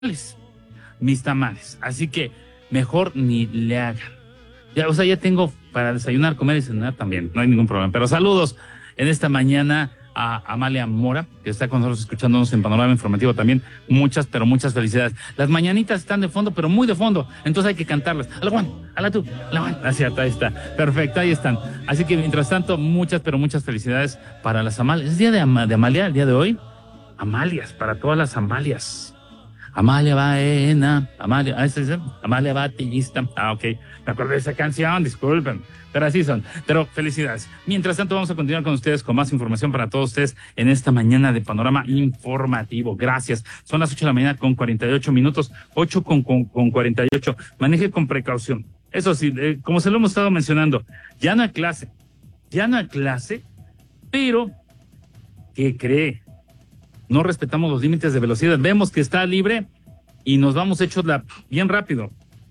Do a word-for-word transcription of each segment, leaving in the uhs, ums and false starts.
mis tamales. Así que mejor ni le hagan. Ya, o sea, ya tengo para desayunar, comer y cenar también, no hay ningún problema. Pero saludos en esta mañana a Amalia Mora, que está con nosotros escuchándonos en Panorama Informativo también. Muchas, pero muchas felicidades. Las mañanitas están de fondo, pero muy de fondo, entonces hay que cantarlas. A la Juan, a la tú, a la Juan. Así, ahí está. Perfecto, ahí están. Así que mientras tanto, muchas, pero muchas felicidades para las Amalias. ¿Es día de, Am- de Amalia el día de hoy? Amalias, para todas las Amalias. Amalia Baena, Amalia, ah, ¿es Amalia Batista. Ah, ok, me acordé de esa canción, disculpen, pero así son. Pero felicidades. Mientras tanto, vamos a continuar con ustedes con más información para todos ustedes en esta mañana de Panorama Informativo. Gracias. Son las ocho de la mañana con cuarenta y ocho minutos, ocho con, con, con cuarenta y ocho. Maneje con precaución. Eso sí, eh, como se lo hemos estado mencionando, ya no hay clase, ya no hay clase, pero, ¿qué cree? No respetamos los límites de velocidad. Vemos que está libre y nos vamos hechos la bien rápido.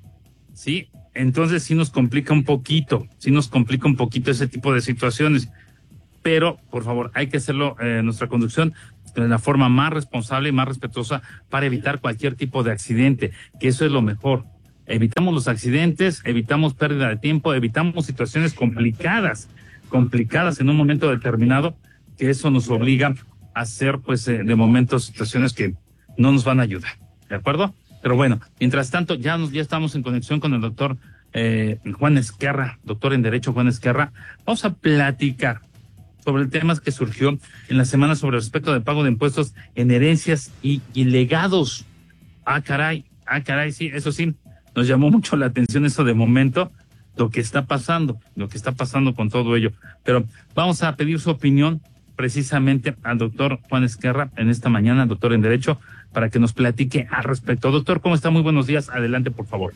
Sí, entonces sí nos complica un poquito, sí nos complica un poquito ese tipo de situaciones. Pero, por favor, hay que hacerlo en eh, nuestra conducción de la forma más responsable y más respetuosa para evitar cualquier tipo de accidente, que eso es lo mejor. Evitamos los accidentes, evitamos pérdida de tiempo, evitamos situaciones complicadas, complicadas en un momento determinado, que eso nos obliga hacer, pues, eh, de momento, situaciones que no nos van a ayudar, ¿de acuerdo? Pero bueno, mientras tanto, ya nos ya estamos en conexión con el doctor eh, Juan Ezquerra, doctor en Derecho Juan Ezquerra. Vamos a platicar sobre el tema que surgió en la semana sobre respecto de pago de impuestos en herencias y, y legados. Ah, caray, ah, caray, sí, eso sí, nos llamó mucho la atención eso de momento, lo que está pasando, lo que está pasando con todo ello. Pero vamos a pedir su opinión precisamente al doctor Juan Ezquerra en esta mañana, doctor en Derecho, para que nos platique al respecto. Doctor, ¿cómo está? Muy buenos días. Adelante, por favor.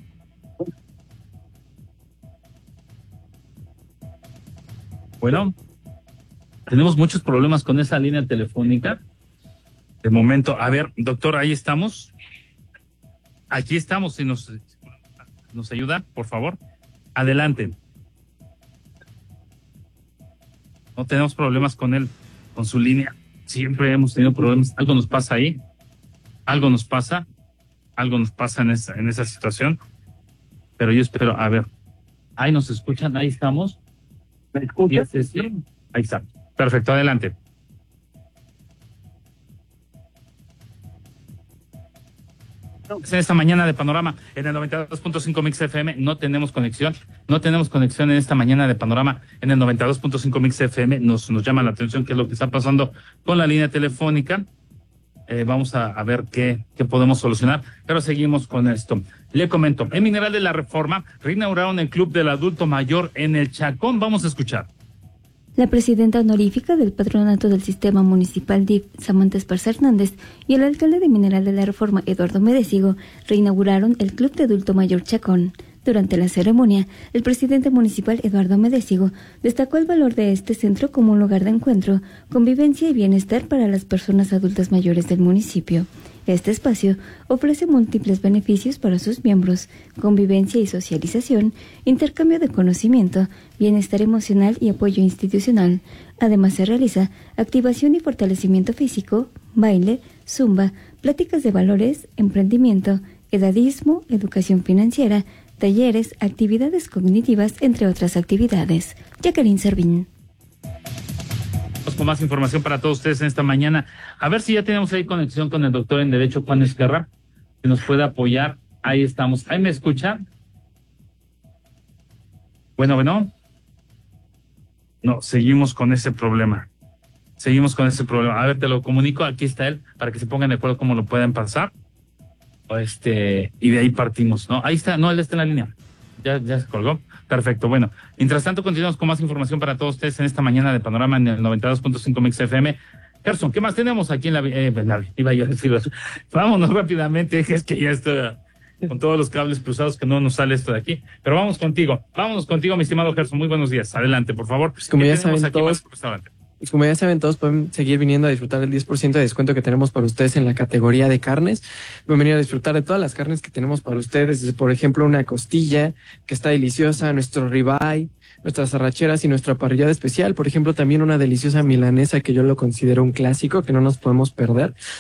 Bueno, tenemos muchos problemas con esa línea telefónica. De momento, a ver, doctor, ahí estamos. Aquí estamos, si nos, nos ayuda, por favor. Adelante. No tenemos problemas con él, con su línea. Siempre hemos tenido problemas. Algo nos pasa ahí. Algo nos pasa. Algo nos pasa en esa, en esa situación. Pero yo espero, a ver. Ahí nos escuchan, ahí estamos. ¿Me escuchas? Sí, sí. Ahí está. Perfecto, adelante. En esta mañana de Panorama en el noventa y dos punto cinco Mix F M no tenemos conexión, no tenemos conexión en esta mañana de Panorama en el noventa y dos punto cinco Mix F M. Nos, nos llama la atención qué es lo que está pasando con la línea telefónica. Eh, vamos a, a ver qué, qué podemos solucionar, pero seguimos con esto. Le comento, en Mineral de la Reforma reinauguraron el Club del Adulto Mayor en el Chacón. Vamos a escuchar. La presidenta honorífica del Patronato del Sistema Municipal D I F, Samantha Esparza Hernández, y el alcalde de Mineral de la Reforma, Eduardo Medesigo, reinauguraron el Club de Adulto Mayor Chacón. Durante la ceremonia, el presidente municipal, Eduardo Medesigo, destacó el valor de este centro como un lugar de encuentro, convivencia y bienestar para las personas adultas mayores del municipio. Este espacio ofrece múltiples beneficios para sus miembros: convivencia y socialización, intercambio de conocimiento, bienestar emocional y apoyo institucional. Además, se realiza activación y fortalecimiento físico, baile, zumba, pláticas de valores, emprendimiento, edadismo, educación financiera, talleres, actividades cognitivas, entre otras actividades. Jacqueline Servín. Con más información para todos ustedes en esta mañana. A ver si ya tenemos ahí conexión con el doctor en Derecho Juan Ezquerra, que nos puede apoyar. Ahí estamos. ¿Ahí me escucha? Bueno, bueno. No, seguimos con ese problema. Seguimos con ese problema. A ver, te lo comunico. Aquí está él, para que se pongan de acuerdo cómo lo pueden pasar. Este, y de ahí partimos, ¿no? Ahí está, no, él está en la línea. Ya, ya se colgó. Perfecto, bueno. Mientras tanto, continuamos con más información para todos ustedes en esta mañana de Panorama en el noventa y dos punto cinco Mix F M. Gerson, ¿qué más tenemos aquí en la... Eh, la iba yo a decirlo. Vámonos rápidamente, es que ya está con todos los cables cruzados que no nos sale esto de aquí. Pero vamos contigo, vámonos contigo, mi estimado Gerson. Muy buenos días. Adelante, por favor. Pues como ya saben todos, pues como ya saben todos, pueden seguir viniendo a disfrutar del diez por ciento de descuento que tenemos para ustedes en la categoría de carnes. Pueden venir a disfrutar de todas las carnes que tenemos para ustedes, desde, por ejemplo, una costilla que está deliciosa, nuestro ribeye, nuestras arracheras y nuestra parrillada especial. Por ejemplo, también una deliciosa milanesa que yo lo considero un clásico que no nos podemos perder.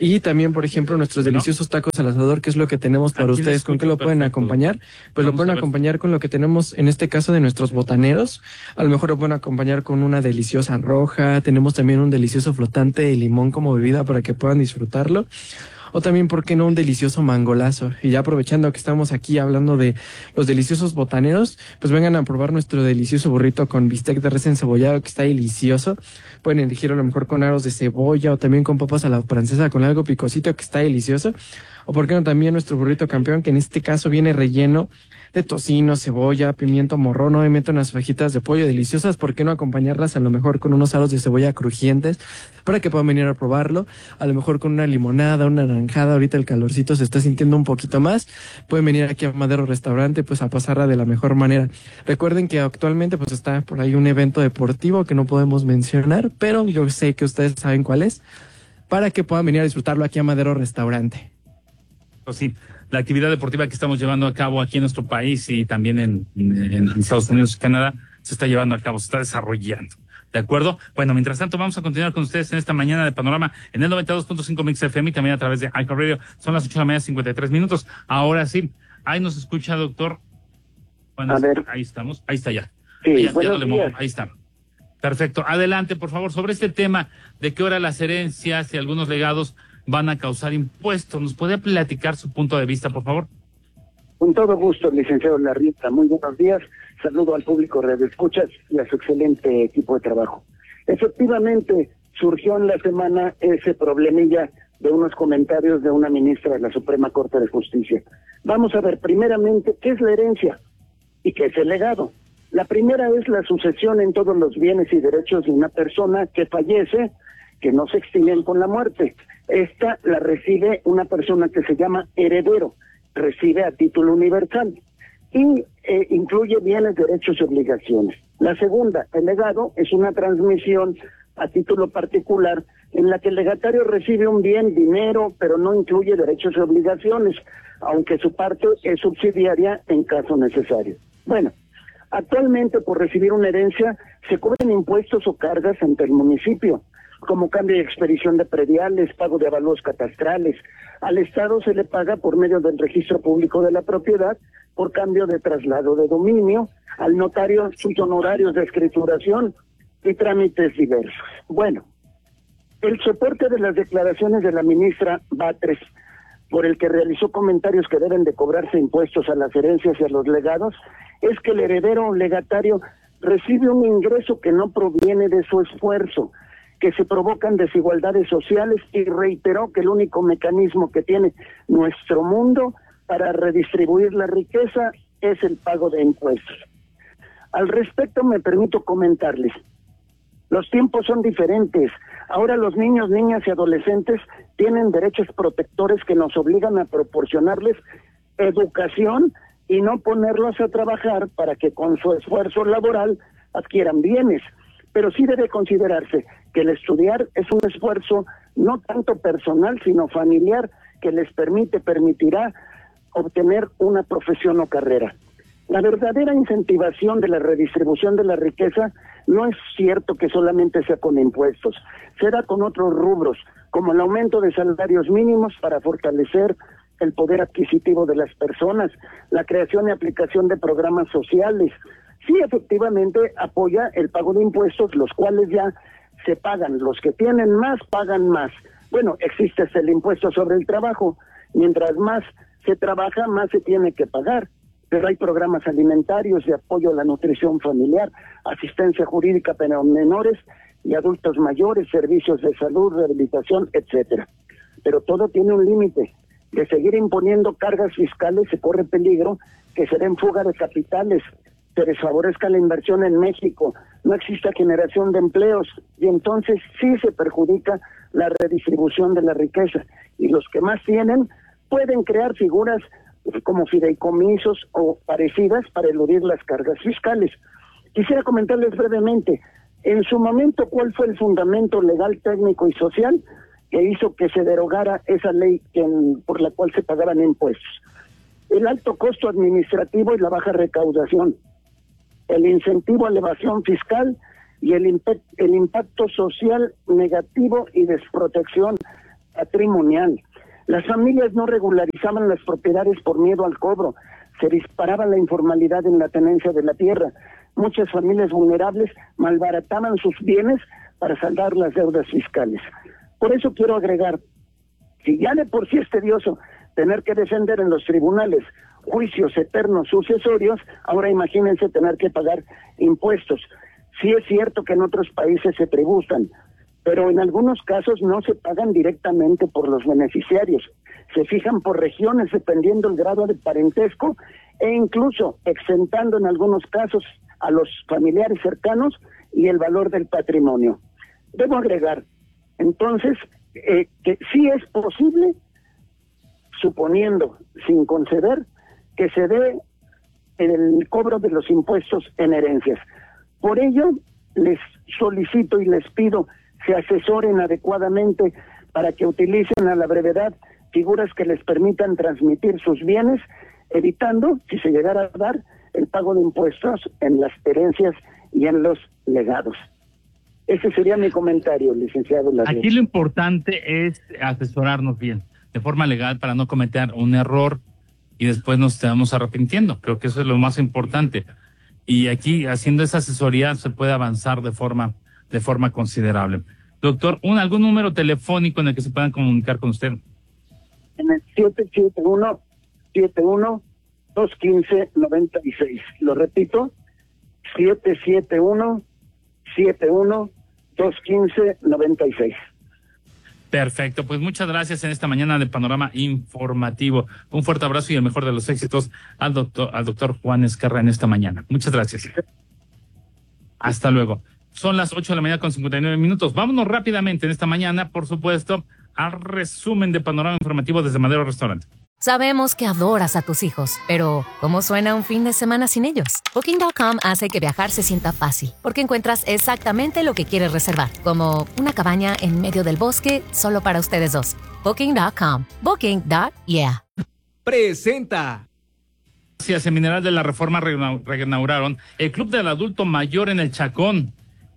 Y también, por ejemplo, nuestros deliciosos tacos al asador, que es lo que tenemos para ustedes. ¿Con qué lo pueden acompañar? Pues lo pueden acompañar con lo que tenemos, en este caso, de nuestros botaneros. A lo mejor lo pueden acompañar con una deliciosa roja. Tenemos también un delicioso flotante de limón como bebida para que puedan disfrutarlo. O también, ¿por qué no un delicioso mangolazo? Y ya aprovechando que estamos aquí hablando de los deliciosos botaneros, pues vengan a probar nuestro delicioso burrito con bistec de res encebollado, que está delicioso. Pueden elegir a lo mejor con aros de cebolla o también con papas a la francesa con algo picosito, que está delicioso. O por qué no también nuestro burrito campeón, que en este caso viene relleno de tocino, cebolla, pimiento morrón, obviamente unas fajitas de pollo deliciosas. ¿Por qué no acompañarlas a lo mejor con unos aros de cebolla crujientes para que puedan venir a probarlo? A lo mejor con una limonada, una naranjada. Ahorita el calorcito se está sintiendo un poquito más. Pueden venir aquí a Madero Restaurante pues a pasarla de la mejor manera. Recuerden que actualmente pues está por ahí un evento deportivo que no podemos mencionar, pero yo sé que ustedes saben cuál es, para que puedan venir a disfrutarlo aquí a Madero Restaurante. Pues sí, la actividad deportiva que estamos llevando a cabo aquí en nuestro país y también en, en, en Estados Unidos y Canadá se está llevando a cabo, se está desarrollando. ¿De acuerdo? Bueno, mientras tanto vamos a continuar con ustedes en esta mañana de Panorama en el noventa y dos punto cinco Mix F M y también a través de iHeartRadio. Son las ocho de la mañana, cincuenta y tres minutos. Ahora sí, ahí nos escucha, doctor. Bueno, a ver. Ahí estamos, ahí está ya. Sí, ya, buenos ya días. muevo. Ahí está. Perfecto. Adelante, por favor, sobre este tema de que ahora las herencias y algunos legados van a causar impuestos. ¿Nos puede platicar su punto de vista, por favor? Con todo gusto, licenciado Larrieta. Muy buenos días. Saludo al público Radio Escuchas y a su excelente equipo de trabajo. Efectivamente, surgió en la semana ese problemilla de unos comentarios de una ministra de la Suprema Corte de Justicia. Vamos a ver, primeramente, ¿qué es la herencia y qué es el legado? La primera es la sucesión en todos los bienes y derechos de una persona que fallece, que no se extinguen con la muerte. Esta la recibe una persona que se llama heredero, recibe a título universal y eh, incluye bienes, derechos y obligaciones. La segunda, el legado, es una transmisión a título particular en la que el legatario recibe un bien, dinero, pero no incluye derechos y obligaciones, aunque su parte es subsidiaria en caso necesario. Bueno, actualmente por recibir una herencia se cobran impuestos o cargas ante el municipio, como cambio y expedición de prediales, pago de avalúos catastrales. Al Estado se le paga por medio del registro público de la propiedad, por cambio de traslado de dominio, al notario sus honorarios de escrituración y trámites diversos. Bueno, el soporte de las declaraciones de la ministra Batres, por el que realizó comentarios que deben de cobrarse impuestos a las herencias y a los legados, es que el heredero o legatario recibe un ingreso que no proviene de su esfuerzo, que se provocan desigualdades sociales, y reiteró que el único mecanismo que tiene nuestro mundo para redistribuir la riqueza es el pago de impuestos. Al respecto me permito comentarles, los tiempos son diferentes. Ahora los niños, niñas y adolescentes tienen derechos protectores que nos obligan a proporcionarles educación y no ponerlos a trabajar para que con su esfuerzo laboral adquieran bienes. Pero sí debe considerarse que el estudiar es un esfuerzo no tanto personal, sino familiar, que les permite, permitirá obtener una profesión o carrera. La verdadera incentivación de la redistribución de la riqueza no es cierto que solamente sea con impuestos, será con otros rubros, como el aumento de salarios mínimos para fortalecer el poder adquisitivo de las personas, la creación y aplicación de programas sociales. Sí, efectivamente, apoya el pago de impuestos, los cuales ya se pagan. Los que tienen más, pagan más. Bueno, existe el impuesto sobre el trabajo. Mientras más se trabaja, más se tiene que pagar. Pero hay programas alimentarios de apoyo a la nutrición familiar, asistencia jurídica para menores y adultos mayores, servicios de salud, rehabilitación, etcétera. Pero todo tiene un límite. De seguir imponiendo cargas fiscales se corre peligro que se den fuga de capitales, se desfavorezca la inversión en México, no exista generación de empleos y entonces sí se perjudica la redistribución de la riqueza. Y los que más tienen pueden crear figuras como fideicomisos o parecidas para eludir las cargas fiscales. Quisiera comentarles brevemente, en su momento, ¿cuál fue el fundamento legal, técnico y social que hizo que se derogara esa ley que, por la cual se pagaban impuestos? El alto costo administrativo y la baja recaudación, el incentivo a la evasión fiscal y el, imp el impacto social negativo y desprotección patrimonial. Las familias no regularizaban las propiedades por miedo al cobro. Se disparaba la informalidad en la tenencia de la tierra. Muchas familias vulnerables malbarataban sus bienes para saldar las deudas fiscales. Por eso quiero agregar, si ya de por sí es tedioso tener que defender en los tribunales juicios eternos sucesorios, ahora imagínense tener que pagar impuestos. Sí es cierto que en otros países se tributan, pero en algunos casos no se pagan directamente por los beneficiarios. Se fijan por regiones dependiendo el grado de parentesco e incluso exentando en algunos casos a los familiares cercanos y el valor del patrimonio. Debo agregar, entonces, eh, que sí es posible, suponiendo, sin conceder, que se dé el cobro de los impuestos en herencias. Por ello, les solicito y les pido se asesoren adecuadamente para que utilicen a la brevedad figuras que les permitan transmitir sus bienes, evitando, si se llegara a dar, el pago de impuestos en las herencias y en los legados. Ese sería mi comentario, licenciado Larrieta. Aquí lo importante es asesorarnos bien, de forma legal, para no cometer un error y después nos estamos arrepintiendo. Creo que eso es lo más importante. Y aquí, haciendo esa asesoría, se puede avanzar de forma de forma considerable. Doctor, ¿un, ¿algún número telefónico en el que se puedan comunicar con usted? En el siete siete uno, siete uno, dos uno cinco, nueve seis. Lo repito, siete siete uno, siete uno, dos uno cinco, nueve seis. Perfecto, pues muchas gracias en esta mañana de Panorama Informativo. Un fuerte abrazo y el mejor de los éxitos al doctor, al doctor Juan Ezquerra en esta mañana. Muchas gracias. Hasta luego. Son las ocho de la mañana con cincuenta y nueve minutos. Vámonos rápidamente en esta mañana, por supuesto, al resumen de Panorama Informativo desde Madero Restaurante. Sabemos que adoras a tus hijos, pero ¿cómo suena un fin de semana sin ellos? Booking punto com hace que viajar se sienta fácil, porque encuentras exactamente lo que quieres reservar, como una cabaña en medio del bosque solo para ustedes dos. Booking punto com. Booking. Yeah. Presenta. Gracias, en Mineral de la Reforma reinauguraron el Club del Adulto Mayor en el Chacón.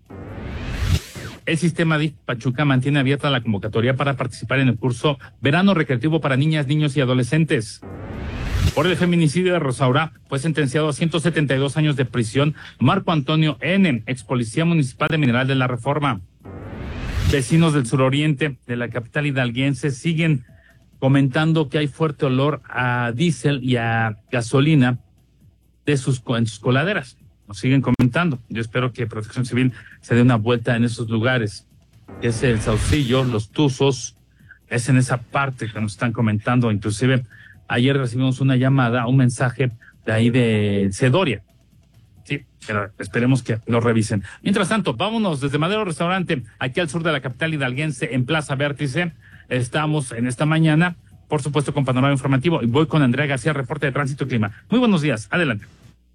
El sistema D I F Pachuca mantiene abierta la convocatoria para participar en el curso Verano Recreativo para Niñas, Niños y Adolescentes. Por el feminicidio de Rosaura fue sentenciado a ciento setenta y dos años de prisión Marco Antonio N., ex policía municipal de Mineral de la Reforma. Vecinos del suroriente de la capital hidalguense siguen comentando que hay fuerte olor a diésel y a gasolina de sus, en sus coladeras. Nos siguen comentando. Yo espero que Protección Civil se dé una vuelta en esos lugares. Es el Saucillo, Los Tuzos, es en esa parte que nos están comentando. Inclusive ayer recibimos una llamada, un mensaje de ahí de Cedoria. Sí, pero esperemos que lo revisen. Mientras tanto, vámonos desde Madero Restaurante, aquí al sur de la capital hidalguense, en Plaza Vértice. Estamos en esta mañana, por supuesto, con Panorama Informativo. Y voy con Andrea García, reporte de Tránsito y Clima. Muy buenos días, adelante.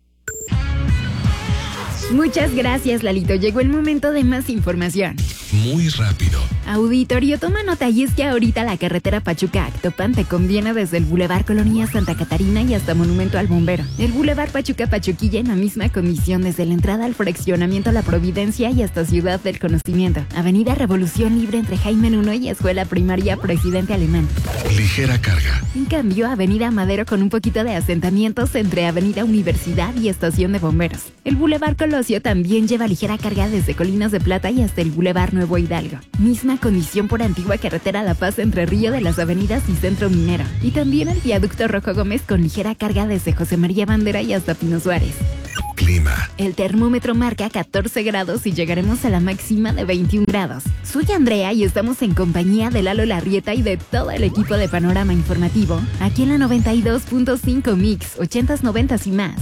Muchas gracias, Lalito. Llegó el momento de más información. Muy rápido. Auditorio, toma nota, y es que ahorita la carretera Pachuca-Actopan te conviene desde el Boulevard Colonia Santa Catarina y hasta Monumento al Bombero. El Boulevard Pachuca-Pachuquilla en la misma condición desde la entrada al fraccionamiento La Providencia y hasta Ciudad del Conocimiento. Avenida Revolución Libre entre Jaime uno y Escuela Primaria Presidente Alemán. Ligera carga. En cambio, Avenida Madero con un poquito de asentamientos entre Avenida Universidad y Estación de Bomberos. El Boulevard Colosio también lleva ligera carga desde Colinas de Plata y hasta el Boulevard Nuevo Hidalgo. Misma condición por Antigua Carretera La Paz entre Río de las Avenidas y Centro Minero. Y también el Viaducto Rojo Gómez con ligera carga desde José María Bandera y hasta Pino Suárez. Clima. El termómetro marca catorce grados y llegaremos a la máxima de veintiún grados. Soy Andrea y estamos en compañía de Lalo Larrieta y de todo el equipo de Panorama Informativo, aquí en la noventa y dos punto cinco Mix, ochentas, noventas y más.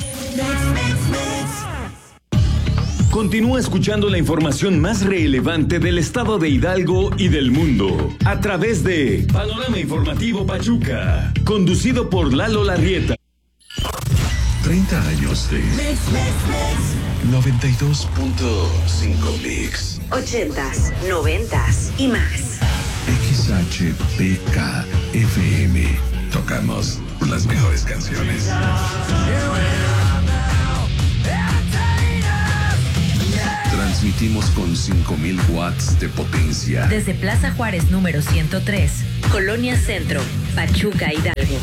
Continúa escuchando la información más relevante del estado de Hidalgo y del mundo a través de Panorama Informativo Pachuca, conducido por Lalo Larrieta. treinta años de noventa y dos punto cinco Mix. ochentas, noventas y más. X H P K F M. Tocamos las mejores canciones. Transmitimos con cinco mil watts de potencia. Desde Plaza Juárez número ciento tres, Colonia Centro, Pachuca, Hidalgo.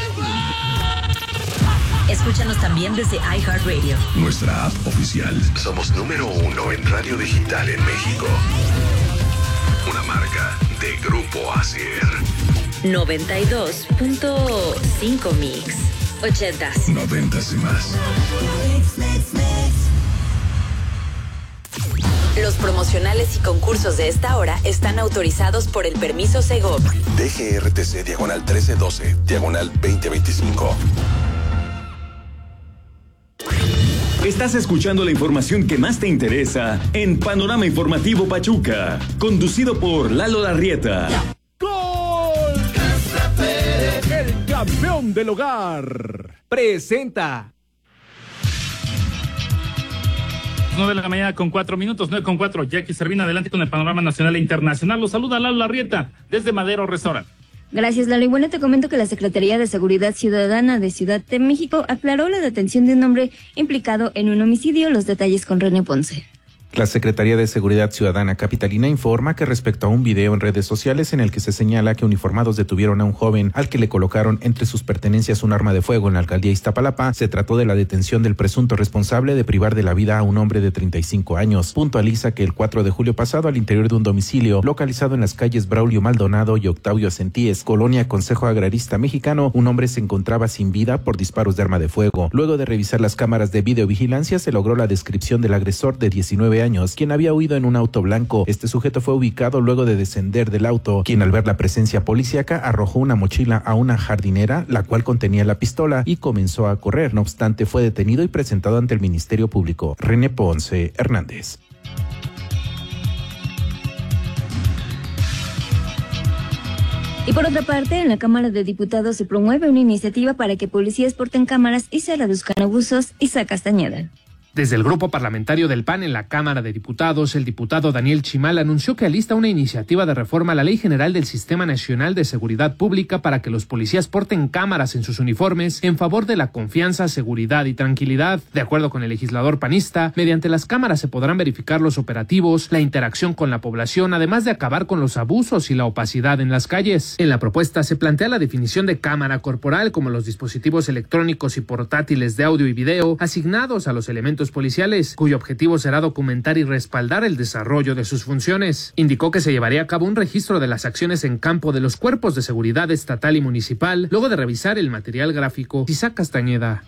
Escúchanos también desde iHeartRadio. Nuestra app oficial. Somos número uno en radio digital en México. Una marca de Grupo Asier. noventa y dos punto cinco Mix. Ochentas. Noventas y más. Los promocionales y concursos de esta hora están autorizados por el permiso Segov. D G R T C diagonal trece doce, diagonal veinte veinticinco. Estás escuchando la información que más te interesa en Panorama Informativo Pachuca, conducido por Lalo Larrieta. ¡Gol! El campeón del hogar presenta. nueve de la mañana con cuatro minutos, nueve con cuatro. Jackie Servina, adelante con el panorama nacional e internacional. Los saluda Lalo Larrieta desde Madero Restaurant. Gracias, Lalo. Y bueno, te comento que la Secretaría de Seguridad Ciudadana de Ciudad de México aclaró la detención de un hombre implicado en un homicidio. Los detalles con René Ponce. La Secretaría de Seguridad Ciudadana Capitalina informa que respecto a un video en redes sociales en el que se señala que uniformados detuvieron a un joven al que le colocaron entre sus pertenencias un arma de fuego en la alcaldía Iztapalapa, se trató de la detención del presunto responsable de privar de la vida a un hombre de treinta y cinco años. Puntualiza que el cuatro de julio pasado, al interior de un domicilio localizado en las calles Braulio Maldonado y Octavio Sentíes, Colonia Consejo Agrarista Mexicano, un hombre se encontraba sin vida por disparos de arma de fuego. Luego de revisar las cámaras de videovigilancia, se logró la descripción del agresor de diecinueve años, quien había huido en un auto blanco. Este sujeto fue ubicado luego de descender del auto, quien al ver la presencia policíaca arrojó una mochila a una jardinera, la cual contenía la pistola, y comenzó a correr. No obstante, fue detenido y presentado ante el Ministerio Público. René Ponce Hernández. Y por otra parte, en la Cámara de Diputados se promueve una iniciativa para que policías porten cámaras y se reduzcan abusos. Isaac Castañeda. Desde el grupo parlamentario del P A N en la Cámara de Diputados, el diputado Daniel Chimal anunció que alista una iniciativa de reforma a la Ley General del Sistema Nacional de Seguridad Pública para que los policías porten cámaras en sus uniformes en favor de la confianza, seguridad y tranquilidad. De acuerdo con el legislador panista, mediante las cámaras se podrán verificar los operativos, la interacción con la población, además de acabar con los abusos y la opacidad en las calles. En la propuesta se plantea la definición de cámara corporal como los dispositivos electrónicos y portátiles de audio y video asignados a los elementos policiales, cuyo objetivo será documentar y respaldar el desarrollo de sus funciones. Indicó que se llevaría a cabo un registro de las acciones en campo de los cuerpos de seguridad estatal y municipal, luego de revisar el material gráfico. Isaac Castañeda.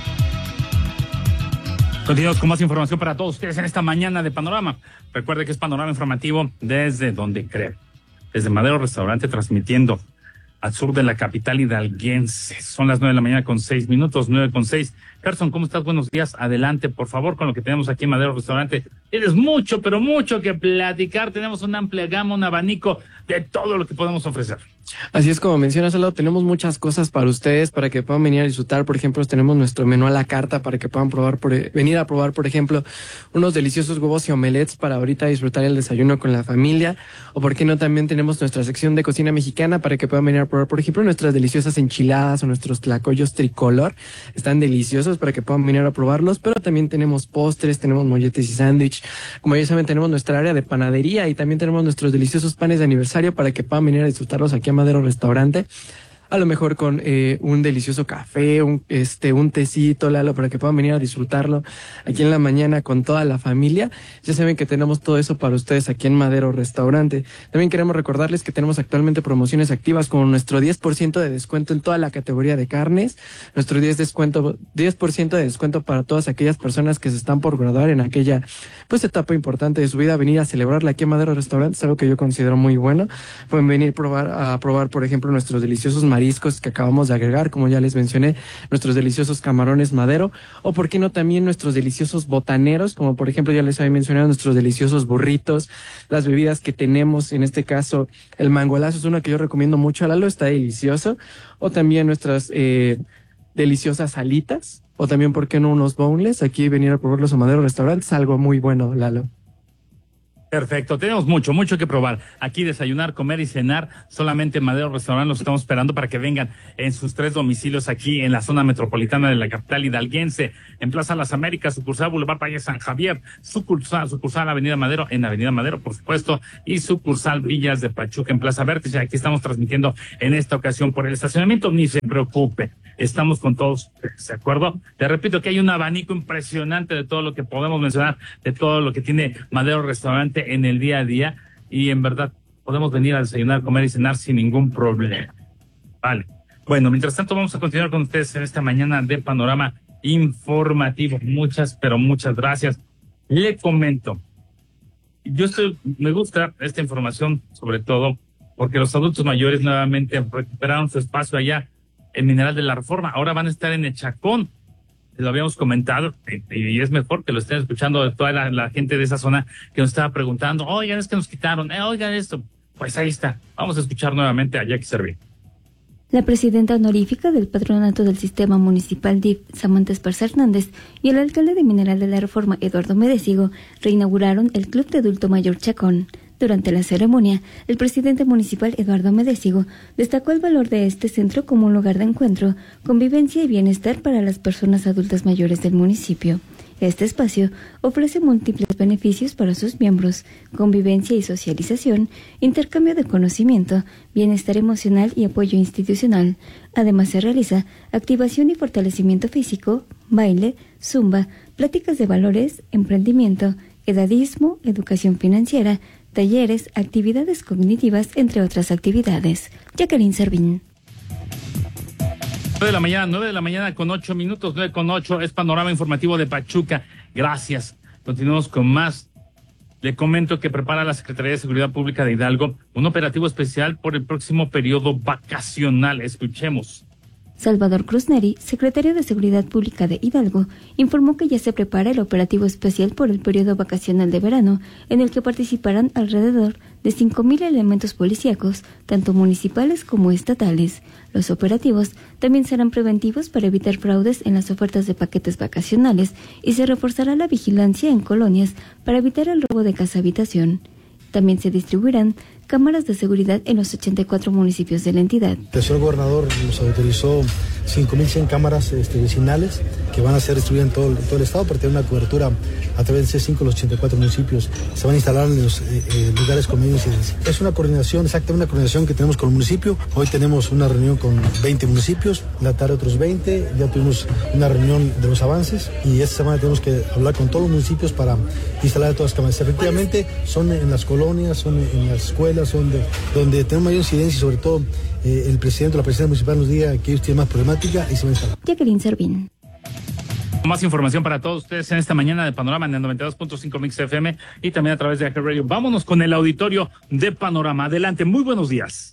Continuamos con más información para todos ustedes en esta mañana de Panorama. Recuerde que es Panorama Informativo desde donde cree. Desde Madero Restaurante, transmitiendo al sur de la capital hidalguense. Son las nueve de la mañana con seis minutos, nueve con seis. Carson, ¿cómo estás? Buenos días. Adelante, por favor, con lo que tenemos aquí en Madero Restaurante. Tienes mucho, pero mucho que platicar. Tenemos una amplia gama, un abanico de todo lo que podemos ofrecer. Así es, como mencionas, Aldo, tenemos muchas cosas para ustedes, para que puedan venir a disfrutar. Por ejemplo, tenemos nuestro menú a la carta para que puedan probar, por, venir a probar, por ejemplo, unos deliciosos huevos y omelets para ahorita disfrutar el desayuno con la familia. O por qué no, también tenemos nuestra sección de cocina mexicana para que puedan venir a probar, por ejemplo, nuestras deliciosas enchiladas o nuestros tlacoyos tricolor. Están deliciosos para que puedan venir a probarlos, pero también tenemos postres, tenemos molletes y sándwich. Como ya saben, tenemos nuestra área de panadería y también tenemos nuestros deliciosos panes de aniversario para que puedan venir a disfrutarlos aquí a Madero Restaurante. A lo mejor con eh, un delicioso café, un este un tecito, Lalo, para que puedan venir a disfrutarlo aquí en la mañana con toda la familia. Ya saben que tenemos todo eso para ustedes aquí en Madero Restaurante. También queremos recordarles que tenemos actualmente promociones activas como nuestro diez por ciento de descuento en toda la categoría de carnes, nuestro diez por ciento de descuento para todas aquellas personas que se están por graduar en aquella pues etapa importante de su vida, venir a celebrarla aquí en Madero Restaurante. Es algo que yo considero muy bueno. Pueden venir a probar, a probar por ejemplo, nuestros deliciosos mariscos mariscos que acabamos de agregar, como ya les mencioné, nuestros deliciosos camarones Madero, o por qué no también nuestros deliciosos botaneros, como por ejemplo ya les había mencionado nuestros deliciosos burritos, las bebidas que tenemos, en este caso el mangolazo es uno que yo recomiendo mucho a Lalo, está delicioso, o también nuestras eh, deliciosas alitas, o también por qué no unos boneless, aquí venir a probarlos a Madero Restaurante, es algo muy bueno, Lalo. Perfecto, tenemos mucho, mucho que probar. Aquí desayunar, comer y cenar, solamente en Madero Restaurant los estamos esperando para que vengan en sus tres domicilios aquí en la zona metropolitana de la capital hidalguense, en Plaza Las Américas, sucursal Boulevard Valle San Javier, sucursal, sucursal Avenida Madero, en Avenida Madero, por supuesto, y sucursal Villas de Pachuca en Plaza Vértice. Aquí estamos transmitiendo en esta ocasión por el estacionamiento, ni se preocupe. Estamos con todos, ¿de acuerdo? Te repito que hay un abanico impresionante de todo lo que podemos mencionar, de todo lo que tiene Madero Restaurante en el día a día, y en verdad podemos venir a desayunar, comer y cenar sin ningún problema. Vale. Bueno, mientras tanto vamos a continuar con ustedes en esta mañana de Panorama Informativo. Muchas, pero muchas gracias. Le comento, yo estoy, me gusta esta información sobre todo porque los adultos mayores nuevamente recuperaron su espacio allá en Mineral de la Reforma. Ahora van a estar en Echacón. Lo habíamos comentado, y es mejor que lo estén escuchando de toda la, la gente de esa zona que nos estaba preguntando, oigan, es que nos quitaron, eh, oigan esto. Pues ahí está. Vamos a escuchar nuevamente a Jackie Servín. La presidenta honorífica del Patronato del Sistema Municipal D I F, Samantha Esparza Hernández, y el alcalde de Mineral de la Reforma, Eduardo Medecigo, reinauguraron el Club de Adulto Mayor Chacón. Durante la ceremonia, el presidente municipal Eduardo Medecigo destacó el valor de este centro como un lugar de encuentro, convivencia y bienestar para las personas adultas mayores del municipio. Este espacio ofrece múltiples beneficios para sus miembros: convivencia y socialización, intercambio de conocimiento, bienestar emocional y apoyo institucional. Además, se realiza activación y fortalecimiento físico, baile, zumba, pláticas de valores, emprendimiento, edadismo, educación financiera, talleres, actividades cognitivas, entre otras actividades. Jacqueline Servín. nueve de la mañana, nueve de la mañana con ocho minutos, nueve con ocho, es Panorama Informativo de Pachuca. Gracias. Continuamos con más. Le comento que prepara la Secretaría de Seguridad Pública de Hidalgo un operativo especial por el próximo periodo vacacional. Escuchemos. Salvador Cruz Neri, secretario de Seguridad Pública de Hidalgo, informó que ya se prepara el operativo especial por el periodo vacacional de verano, en el que participarán alrededor de cinco mil elementos policíacos, tanto municipales como estatales. Los operativos también serán preventivos para evitar fraudes en las ofertas de paquetes vacacionales y se reforzará la vigilancia en colonias para evitar el robo de casa-habitación. También se distribuirán cámaras de seguridad en los ochenta y cuatro municipios de la entidad. El señor gobernador nos autorizó cinco mil cien cámaras este, vecinales que van a ser distribuidas en todo, todo el estado para tener una cobertura a través de C cinco, los ochenta y cuatro municipios. Se van a instalar en los eh, eh, lugares con medio incidencia. Es una coordinación, exacta, una coordinación que tenemos con el municipio. Hoy tenemos una reunión con veinte municipios, en la tarde otros veinte, ya tuvimos una reunión de los avances y esta semana tenemos que hablar con todos los municipios para instalar todas las cámaras. Efectivamente, son en las colonias, son en las escuelas, son de, donde tenemos mayor incidencia y sobre todo eh, el presidente o la presidenta municipal nos diga que ellos tienen más problemática y se van a instalar. Jacqueline Servín. Más información para todos ustedes en esta mañana de Panorama en el noventa y dos punto cinco Mix F M y también a través de Hacker Radio. Vámonos con el auditorio de Panorama. Adelante, muy buenos días.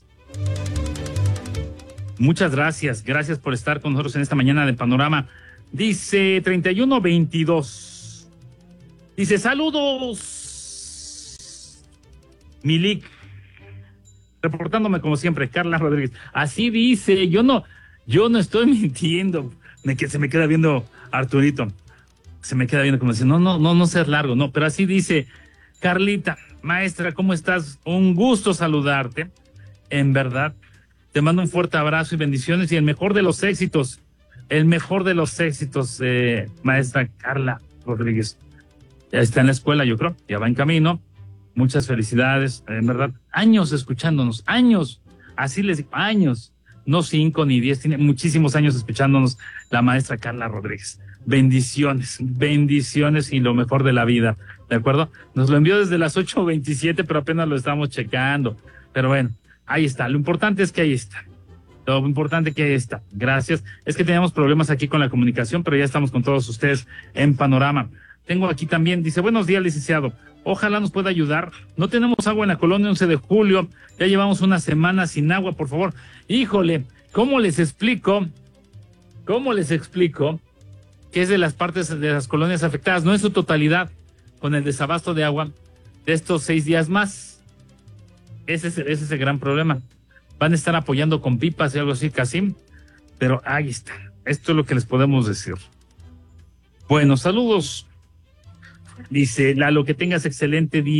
Muchas gracias, gracias por estar con nosotros en esta mañana de Panorama. Dice treinta y uno veintidós. Dice, saludos, Milik. Reportándome como siempre, Carla Rodríguez. Así dice, yo no, yo no estoy mintiendo. Me, que se me queda viendo Arturito. Se me queda viendo como dice, no, no, no, no seas largo, no, pero así dice, Carlita, maestra, ¿cómo estás? Un gusto saludarte. En verdad, te mando un fuerte abrazo y bendiciones y el mejor de los éxitos, el mejor de los éxitos, eh, maestra Carla Rodríguez. Ya está en la escuela, yo creo, ya va en camino. Muchas felicidades, en verdad, años escuchándonos, años, así les digo, años, no cinco ni diez, tiene muchísimos años escuchándonos la maestra Carla Rodríguez. Bendiciones, bendiciones y lo mejor de la vida, ¿de acuerdo? Nos lo envió desde las ocho veintisiete, pero apenas lo estamos checando. Pero bueno, ahí está, lo importante es que ahí está. Lo importante que ahí está. Gracias. Es que teníamos problemas aquí con la comunicación, pero ya estamos con todos ustedes en Panorama. Tengo aquí también, dice, buenos días, licenciado. Ojalá nos pueda ayudar. No tenemos agua en la colonia once de julio. Ya llevamos una semana sin agua, por favor. Híjole, ¿cómo les explico? ¿Cómo les explico que es de las partes de las colonias afectadas? No en su totalidad, con el desabasto de agua de estos seis días más. Ese es, ese es el gran problema. Van a estar apoyando con pipas y algo así, casi. Pero ahí está. Esto es lo que les podemos decir. Bueno, saludos. Dice Lalo, que tengas excelente día.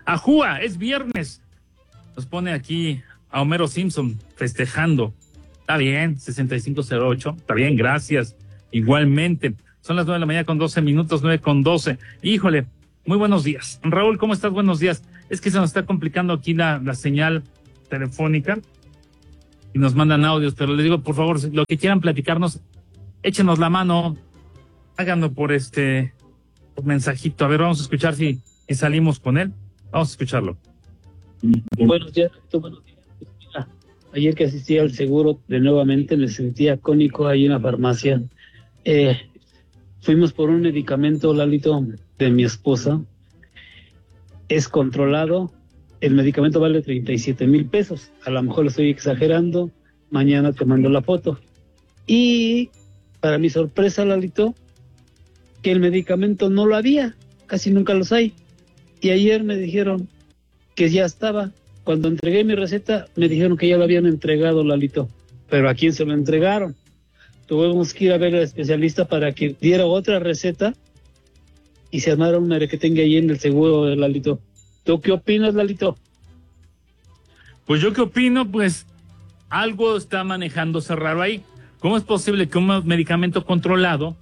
Ajúa, es viernes. Nos pone aquí a Homero Simpson festejando. Está bien, sesenta y cinco cero ocho. Está bien, gracias. Igualmente. Son las nueve de la mañana con doce minutos, nueve con doce. Híjole, muy buenos días. Raúl, ¿cómo estás? Buenos días. Es que se nos está complicando aquí la, la señal telefónica y nos mandan audios, pero les digo, por favor, lo que quieran platicarnos, échenos la mano, háganlo por este por mensajito. A ver, vamos a escuchar si, si salimos con él. Vamos a escucharlo. Buenos días, buenos días. Mira, ayer que asistí al seguro de nuevamente me sentía cónico ahí en la farmacia. Eh, fuimos por un medicamento, Lalito, de mi esposa. Es controlado, el medicamento vale treinta y siete mil pesos, a lo mejor lo estoy exagerando, mañana te mando la foto. Y para mi sorpresa, Lalito, que el medicamento no lo había, casi nunca los hay. Y ayer me dijeron que ya estaba. Cuando entregué mi receta, me dijeron que ya lo habían entregado, Lalito. Pero ¿a quién se lo entregaron? Tuvimos que ir a ver al especialista para que diera otra receta y se armaron una que tenga ahí en el seguro de Lalito. ¿Tú qué opinas, Lalito? Pues yo qué opino, pues algo está manejándose raro ahí. ¿Cómo es posible que un medicamento controlado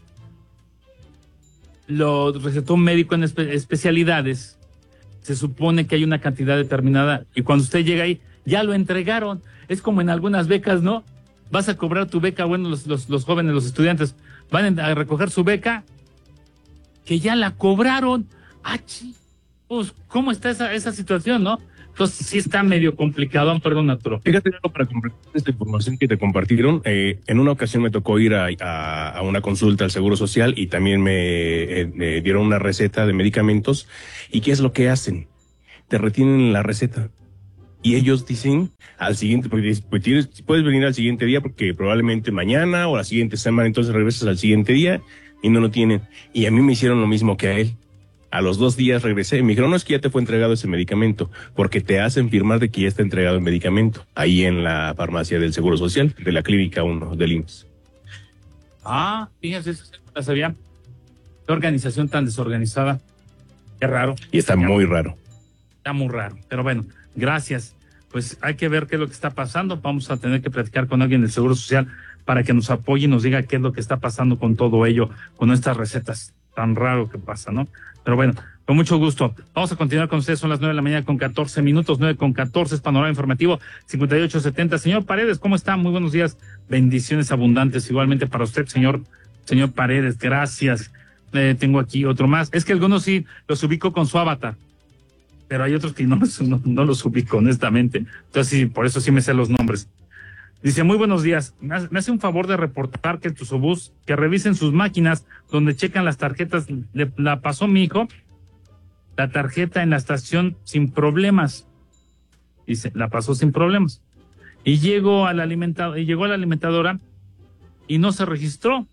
lo recetó un médico en espe- especialidades? Se supone que hay una cantidad determinada y cuando usted llega ahí, ya lo entregaron. Es como en algunas becas, ¿no? Vas a cobrar tu beca, bueno, los, los, los jóvenes, los estudiantes, van a recoger su beca, que ya la cobraron. Ah, chi, pues, ¿cómo está esa, esa situación, no? Entonces sí está medio complicado, perdón, Arturo. Fíjate, para completar esta información que te compartieron, eh, en una ocasión me tocó ir a, a, a una consulta al Seguro Social y también me, eh, me dieron una receta de medicamentos. ¿Y qué es lo que hacen? Te retienen la receta. Y ellos dicen al siguiente, pues, pues tienes, puedes venir al siguiente día porque probablemente mañana o la siguiente semana, entonces regresas al siguiente día y no lo tienen. Y a mí me hicieron lo mismo que a él. A los dos días regresé y me dijeron, no, es que ya te fue entregado ese medicamento, porque te hacen firmar de que ya está entregado el medicamento, ahí en la farmacia del Seguro Social, de la Clínica uno del I M S S. Ah, fíjense, eso sí no sabía. Qué organización tan desorganizada. Qué raro. Y está muy raro. Está muy raro, pero bueno, gracias. Pues hay que ver qué es lo que está pasando. Vamos a tener que platicar con alguien del Seguro Social para que nos apoye y nos diga qué es lo que está pasando con todo ello, con estas recetas tan raro que pasa, ¿no? Pero bueno, con mucho gusto. Vamos a continuar con ustedes. Son las nueve de la mañana con catorce minutos, nueve con catorce, es Panorama Informativo cincuenta y ocho setenta. Señor Paredes, ¿cómo está? Muy buenos días. Bendiciones abundantes igualmente para usted, señor, señor Paredes. Gracias. Eh, tengo aquí otro más. Es que algunos sí los ubico con su avatar, pero hay otros que no, no, no los ubico, honestamente. Entonces sí, por eso sí me sé los nombres. Dice, muy buenos días, me hace un favor de reportar que el Tusobús, que revisen sus máquinas donde checan las tarjetas. Le, la pasó mi hijo, la tarjeta en la estación sin problemas. Dice, la pasó sin problemas. Y llegó a la alimentadora, y llegó a la alimentadora y no se registró.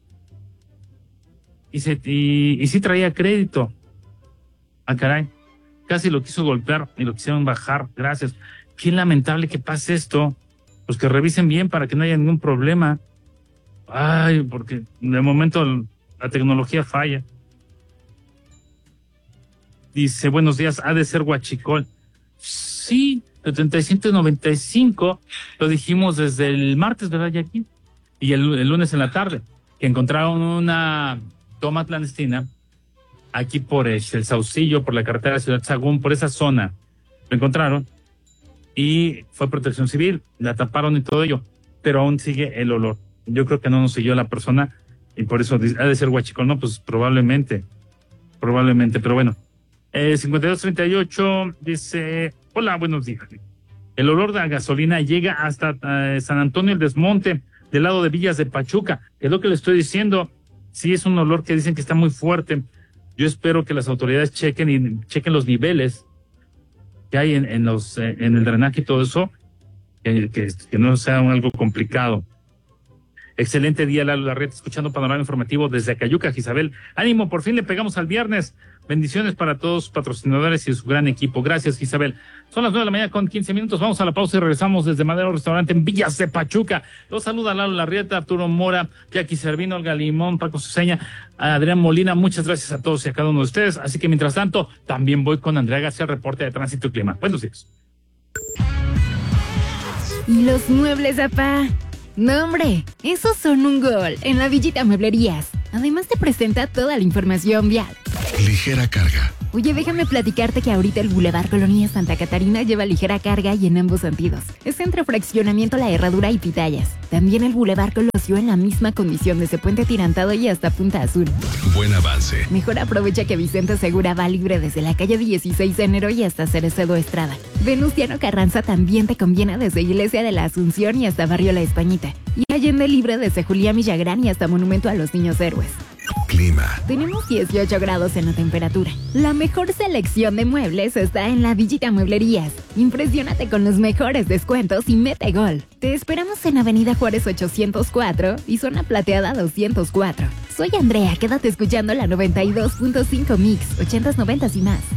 Y, se, y, y sí traía crédito. Ah, caray. Casi lo quiso golpear y lo quisieron bajar. Gracias. Qué lamentable que pase esto. Pues que revisen bien para que no haya ningún problema. Ay, porque de momento la tecnología falla. Dice, buenos días, ha de ser Huachicol. Sí, setenta y siete noventa y cinco, lo dijimos desde el martes, ¿verdad, Jackie? Y el, el lunes en la tarde, que encontraron una toma clandestina aquí por el, el Saucillo, por la carretera de Ciudad Sagún, por esa zona. Lo encontraron. Y fue Protección Civil, la taparon y todo ello, pero aún sigue el olor. Yo creo que no nos siguió la persona y por eso ha de ser Huachicol, no, pues probablemente, probablemente, pero bueno. Eh, cincuenta y dos treinta y ocho dice, hola, buenos días. El olor de la gasolina llega hasta eh, San Antonio el Desmonte, del lado de Villas de Pachuca, que es lo que le estoy diciendo. Sí, es un olor que dicen que está muy fuerte. Yo espero que las autoridades chequen y chequen los niveles que hay en, en los eh, en el drenaje y todo eso, que, que, que no sea algo complicado. Excelente día, Lalo Larrieta, escuchando Panorama Informativo desde Acayuca, Isabel. Ánimo, por fin le pegamos al viernes. Bendiciones para todos los patrocinadores y su gran equipo. Gracias, Isabel. Son las nueve de la mañana con quince minutos. Vamos a la pausa y regresamos desde Madero Restaurante en Villas de Pachuca. Los saluda Lalo Larrieta, Arturo Mora, Jackie Servino, Olga Limón, Paco Ceseña, Adrián Molina. Muchas gracias a todos y a cada uno de ustedes. Así que mientras tanto, también voy con Andrea García, el reporte de Tránsito y Clima. Buenos días. ¿Y los muebles, apá? No, hombre, esos son un gol en la Villita Mueblerías. Además te presenta toda la información vial. Ligera carga. Oye, déjame platicarte que ahorita el Boulevard Colonia Santa Catarina lleva ligera carga y en ambos sentidos. Es entre Fraccionamiento La Herradura y Pitayas. También el Boulevard Colosio en la misma condición desde Puente Tirantado y hasta Punta Azul. Buen avance. Mejor aprovecha que Vicente Segura va libre desde la calle dieciséis de enero y hasta Cerecedo Estrada. Venustiano Carranza también te conviene desde Iglesia de la Asunción y hasta Barrio La Españita. Y Allende libre desde Julián Villagrán y hasta Monumento a los Niños Héroes. Clima. Tenemos dieciocho grados en la temperatura. La mejor selección de muebles está en la Villita Mueblerías. Impresiónate con los mejores descuentos y mete gol. Te esperamos en Avenida Juárez ochocientos cuatro y Zona Plateada doscientos cuatro. Soy Andrea, quédate escuchando la noventa y dos punto cinco Mix, ochentas, noventas y más.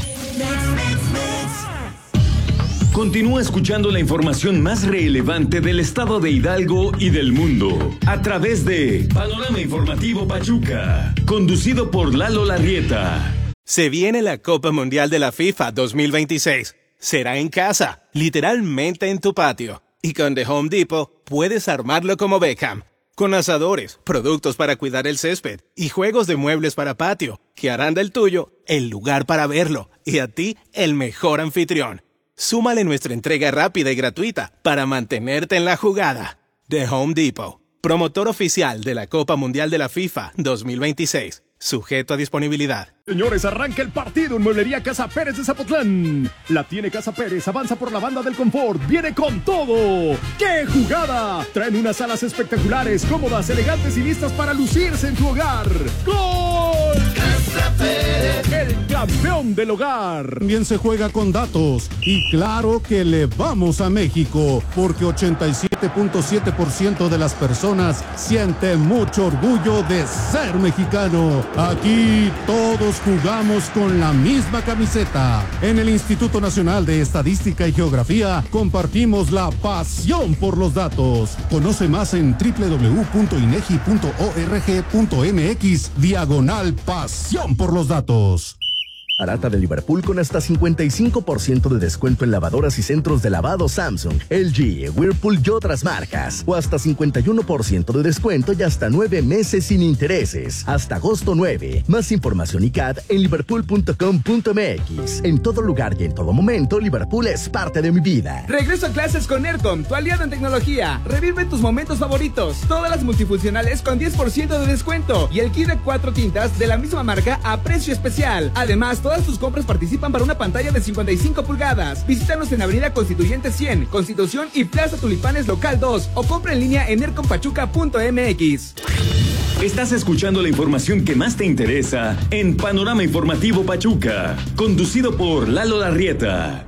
Continúa escuchando la información más relevante del estado de Hidalgo y del mundo a través de Panorama Informativo Pachuca, conducido por Lalo Larrieta. Se viene la Copa Mundial de la FIFA dos mil veintiséis. Será en casa, literalmente en tu patio. Y con The Home Depot puedes armarlo como Beckham, con asadores, productos para cuidar el césped y juegos de muebles para patio, que harán del tuyo el lugar para verlo y a ti el mejor anfitrión. Súmale nuestra entrega rápida y gratuita para mantenerte en la jugada. The Home Depot, promotor oficial de la Copa Mundial de la FIFA dos mil veintiséis. Sujeto a disponibilidad. Señores, arranca el partido en Mueblería Casa Pérez de Zapotlán. La tiene Casa Pérez, avanza por la banda del confort, viene con todo. ¡Qué jugada! Traen unas salas espectaculares, cómodas, elegantes y listas para lucirse en tu hogar. ¡Gol! Casa Pérez, el campeón del hogar. Bien se juega con datos y claro que le vamos a México, porque ochenta y siete punto siete por ciento de las personas siente mucho orgullo de ser mexicano. Aquí todos jugamos con la misma camiseta. En el Instituto Nacional de Estadística y Geografía compartimos la pasión por los datos. Conoce más en doble u doble u doble u punto inegi punto org punto mx diagonal pasión por los datos. Barata de Liverpool con hasta cincuenta y cinco por ciento de descuento en lavadoras y centros de lavado Samsung, L G, Whirlpool y otras marcas. O hasta cincuenta y uno por ciento de descuento y hasta nueve meses sin intereses. Hasta agosto nueve. Más información y C A D en liverpool punto com punto mx. En todo lugar y en todo momento, Liverpool es parte de mi vida. Regreso a clases con Aircom, tu aliado en tecnología. Revive tus momentos favoritos. Todas las multifuncionales con diez por ciento de descuento. Y el kit de cuatro tintas de la misma marca a precio especial. Además, todas tus compras participan para una pantalla de cincuenta y cinco pulgadas. Visítanos en Avenida Constituyente cien, Constitución y Plaza Tulipanes Local dos o compra en línea en aircompachuca punto mx. Estás escuchando la información que más te interesa en Panorama Informativo Pachuca, conducido por Lalo Larrieta.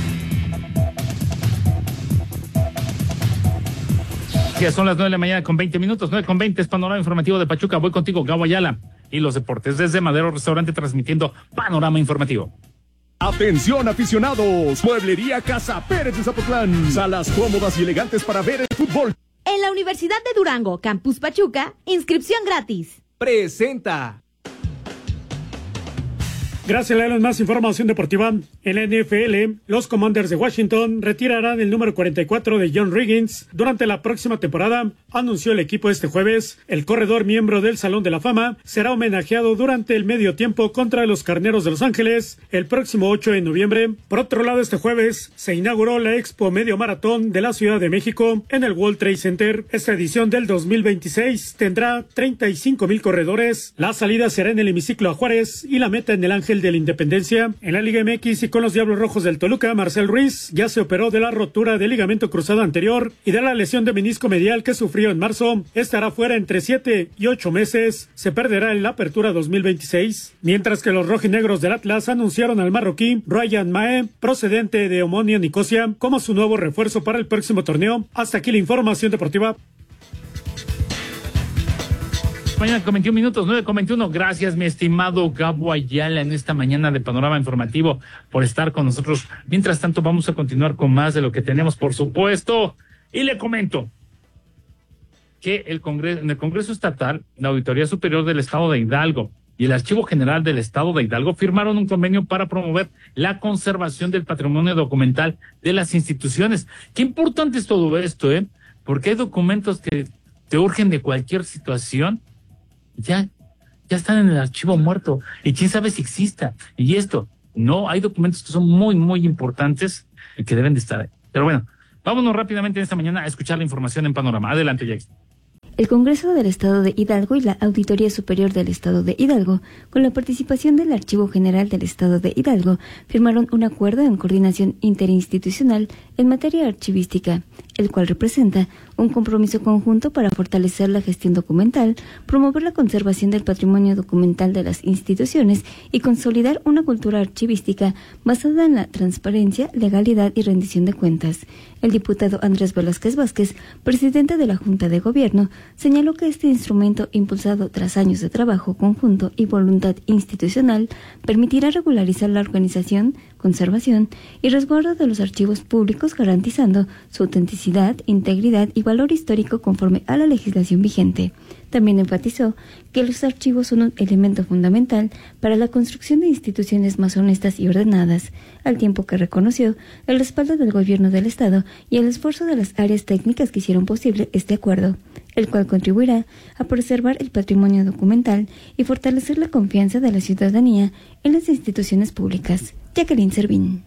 Ya son las nueve de la mañana con veinte minutos, nueve con veinte es Panorama Informativo de Pachuca. Voy contigo, Gabo Ayala, y los deportes desde Madero Restaurante transmitiendo Panorama Informativo. Atención aficionados, Mueblería Casa Pérez de Zapotlán. Salas cómodas y elegantes para ver el fútbol. En la Universidad de Durango, Campus Pachuca, inscripción gratis. Presenta. Gracias, León. Más información deportiva. En la N F L, los Commanders de Washington retirarán el número cuarenta y cuatro de John Riggins durante la próxima temporada, anunció el equipo este jueves. El corredor, miembro del Salón de la Fama, será homenajeado durante el medio tiempo contra los Carneros de Los Ángeles el próximo ocho de noviembre. Por otro lado, este jueves se inauguró la Expo Medio Maratón de la Ciudad de México en el World Trade Center. Esta edición del dos mil veintiséis tendrá treinta y cinco mil corredores. La salida será en el hemiciclo a Juárez y la meta en el Ángel de la Independencia. En la Liga M X y con los Diablos Rojos del Toluca, Marcel Ruiz ya se operó de la rotura del ligamento cruzado anterior y de la lesión de menisco medial que sufrió en marzo. Estará fuera entre siete y ocho meses. Se perderá en la apertura dos mil veintiséis. Mientras que los rojinegros del Atlas anunciaron al marroquí Ryan Mae, procedente de Omonia Nicosia, como su nuevo refuerzo para el próximo torneo. Hasta aquí la información deportiva. esta mañana con veintiún minutos, nueve con veintiuno. Gracias, mi estimado Gabo Ayala, en esta mañana de Panorama Informativo, por estar con nosotros. Mientras tanto, vamos a continuar con más de lo que tenemos, por supuesto. Y le comento que el Congreso, en el Congreso Estatal, la Auditoría Superior del Estado de Hidalgo y el Archivo General del Estado de Hidalgo firmaron un convenio para promover la conservación del patrimonio documental de las instituciones. Qué importante es todo esto, ¿eh? Porque hay documentos que te urgen de cualquier situación, ya, ya están en el archivo muerto, y quién sabe si exista. Y esto, no, hay documentos que son muy, muy importantes y que deben de estar ahí. Pero bueno, vámonos rápidamente en esta mañana a escuchar la información en Panorama. Adelante, Jackson. El Congreso del Estado de Hidalgo y la Auditoría Superior del Estado de Hidalgo, con la participación del Archivo General del Estado de Hidalgo, firmaron un acuerdo en coordinación interinstitucional en materia archivística, el cual representa un compromiso conjunto para fortalecer la gestión documental, promover la conservación del patrimonio documental de las instituciones y consolidar una cultura archivística basada en la transparencia, legalidad y rendición de cuentas. El diputado Andrés Velázquez Vázquez, presidente de la Junta de Gobierno, señaló que este instrumento, impulsado tras años de trabajo conjunto y voluntad institucional, permitirá regularizar la organización, conservación y resguardo de los archivos públicos, garantizando su autenticidad, integridad y valor histórico conforme a la legislación vigente. También enfatizó que los archivos son un elemento fundamental para la construcción de instituciones más honestas y ordenadas, al tiempo que reconoció el respaldo del gobierno del Estado y el esfuerzo de las áreas técnicas que hicieron posible este acuerdo, el cual contribuirá a preservar el patrimonio documental y fortalecer la confianza de la ciudadanía en las instituciones públicas. Jacqueline Servín.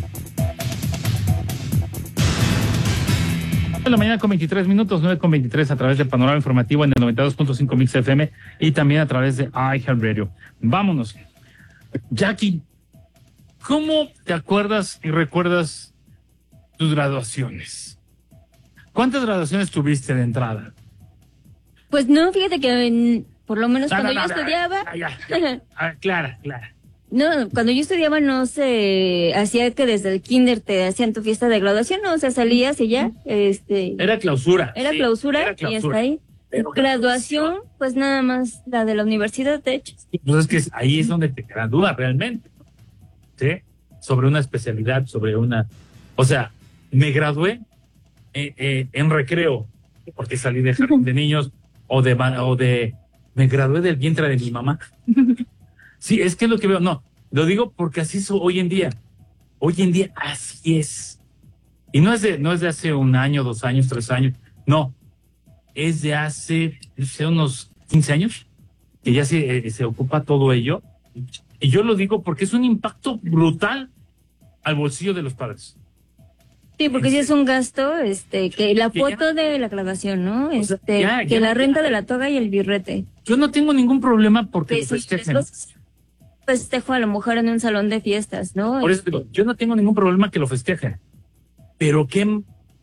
De la mañana con veintitrés minutos, nueve con veintitrés, a través del Panorama Informativo en el noventa y dos punto cinco Mix F M y también a través de iHeartRadio. Vámonos. Jackie, ¿cómo te acuerdas y recuerdas tus graduaciones? ¿Cuántas graduaciones tuviste de entrada? Pues no, fíjate que en, por lo menos Ah, cuando no, yo no, estudiaba... Ya, ya. Ah, Clara, Clara. No, cuando yo estudiaba no se hacía que desde el kinder te hacían tu fiesta de graduación, no, o sea, salías y ya, este... Era clausura. Era sí, clausura, era y clausura. hasta ahí. Pero Graduación, pues nada más la de la universidad, de hecho. Pues es que ahí es donde te gradúas realmente, ¿sí? Sobre una especialidad, sobre una... O sea, me gradué eh, eh, en recreo, porque salí de jardín de niños, o de, o de... Me gradué del vientre de mi mamá. Sí, es que es lo que veo. No, lo digo porque así es hoy en día. Hoy en día así es. Y no es de, no es de hace un año, dos años, tres años. No, es de hace, no sé, unos quince años que ya se, eh, se ocupa todo ello. Y yo lo digo porque es un impacto brutal al bolsillo de los padres. Sí, porque sí es un gasto, este, que la Que foto de la graduación, ¿no? sea, Este, ya, que ya, la ya. renta de la toga y el birrete. Yo no tengo ningún problema porque Que lo sí, festejen. después festejo a la mujer en un salón de fiestas, ¿no? Por eso digo, yo no tengo ningún problema que lo festejen. Pero qué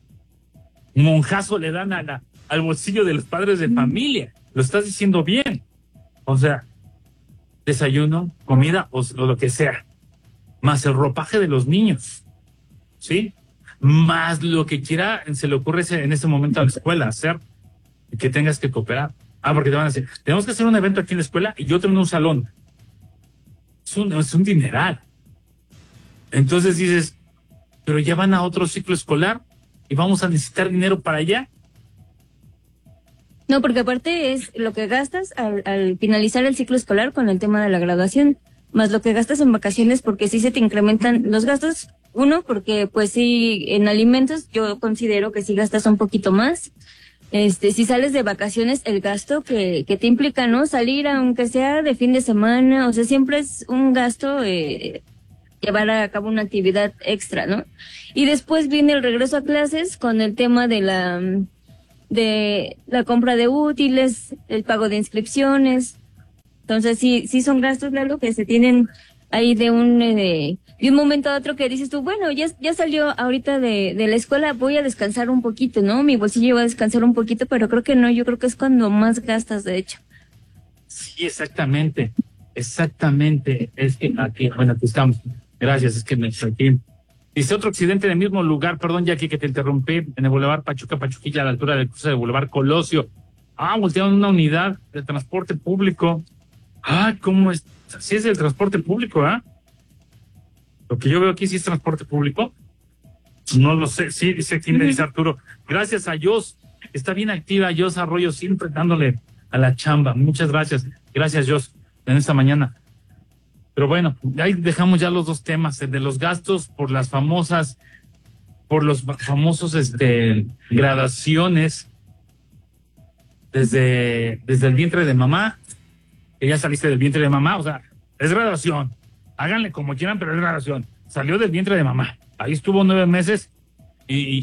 monjazo le dan a la, al bolsillo de los padres de familia. Lo estás diciendo bien. O sea, desayuno, comida o, o lo que sea. Más el ropaje de los niños. ¿Sí? Más lo que quiera se le ocurre ese, en ese momento a la escuela hacer y que tengas que cooperar. Ah, porque te van a decir, tenemos que hacer un evento aquí en la escuela y otro en un salón. Es un, es un dineral. Entonces dices, pero ya van a otro ciclo escolar y vamos a necesitar dinero para allá. No, porque aparte es lo que gastas al, al finalizar el ciclo escolar con el tema de la graduación, más lo que gastas en vacaciones, porque sí se te incrementan los gastos. Uno, porque pues sí, en alimentos yo considero que sí gastas un poquito más. Este, si sales de vacaciones, el gasto que, que te implica, ¿no? Salir, aunque sea de fin de semana, o sea, siempre es un gasto, eh, llevar a cabo una actividad extra, ¿no? Y después viene el regreso a clases con el tema de la, de la compra de útiles, el pago de inscripciones. Entonces sí, sí son gastos, claro, que se tienen ahí de un, eh, de un momento a otro que dices tú, bueno, ya, ya salió ahorita de, de la escuela, voy a descansar un poquito, ¿no? Mi bolsillo va a descansar un poquito, pero creo que no, yo creo que es cuando más gastas, de hecho. Sí, exactamente, exactamente. Es que aquí, bueno, aquí estamos. Gracias, es que me aquí. Dice otro accidente en el mismo lugar, perdón, Jackie, que te interrumpí, en el Boulevard Pachuca, Pachuquilla, a la altura del cruce del Boulevard Colosio. Ah, voltearon una unidad de transporte público. Ah, ¿cómo es? Sí es el transporte público, ¿ah? ¿eh? Lo que yo veo aquí sí es transporte público. No lo sé, sí, dice aquí me dice Arturo. Gracias a Jos, está bien activa Jos Arroyo, siempre dándole a la chamba. Muchas gracias. Gracias, Jos, en esta mañana. Pero bueno, ahí dejamos ya los dos temas, el de los gastos por las famosas, por los famosos este, gradaciones desde, desde el vientre de mamá, que ya saliste del vientre de mamá, o sea, es graduación. Háganle como quieran, pero es graduación. Salió del vientre de mamá. Ahí estuvo nueve meses y,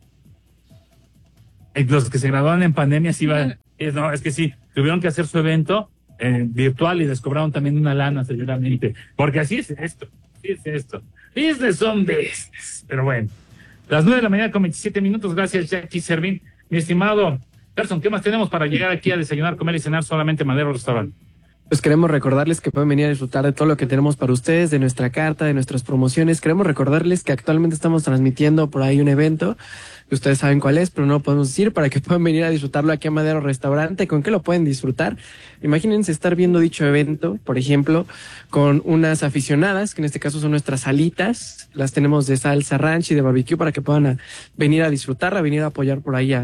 y los que se graduaron en pandemia sí va, es, no, es que sí, tuvieron que hacer su evento eh, virtual y les cobraron también una lana seguramente, porque así es esto, así es esto. Business son business. Pero bueno, las nueve de la mañana con veintisiete minutos, gracias Jackie Servín. Mi estimado Gerson, ¿qué más tenemos para llegar aquí a desayunar, comer y cenar solamente Madero Restaurante? Pues queremos recordarles que pueden venir a disfrutar de todo lo que tenemos para ustedes, de nuestra carta, de nuestras promociones. Queremos recordarles que actualmente estamos transmitiendo por ahí un evento, que ustedes saben cuál es, pero no lo podemos decir, para que puedan venir a disfrutarlo aquí a Madero Restaurante. ¿Con qué lo pueden disfrutar? Imagínense estar viendo dicho evento, por ejemplo, con unas aficionadas, que en este caso son nuestras alitas. Las tenemos de salsa ranch y de barbecue para que puedan a, venir a disfrutarla, venir a apoyar por ahí a,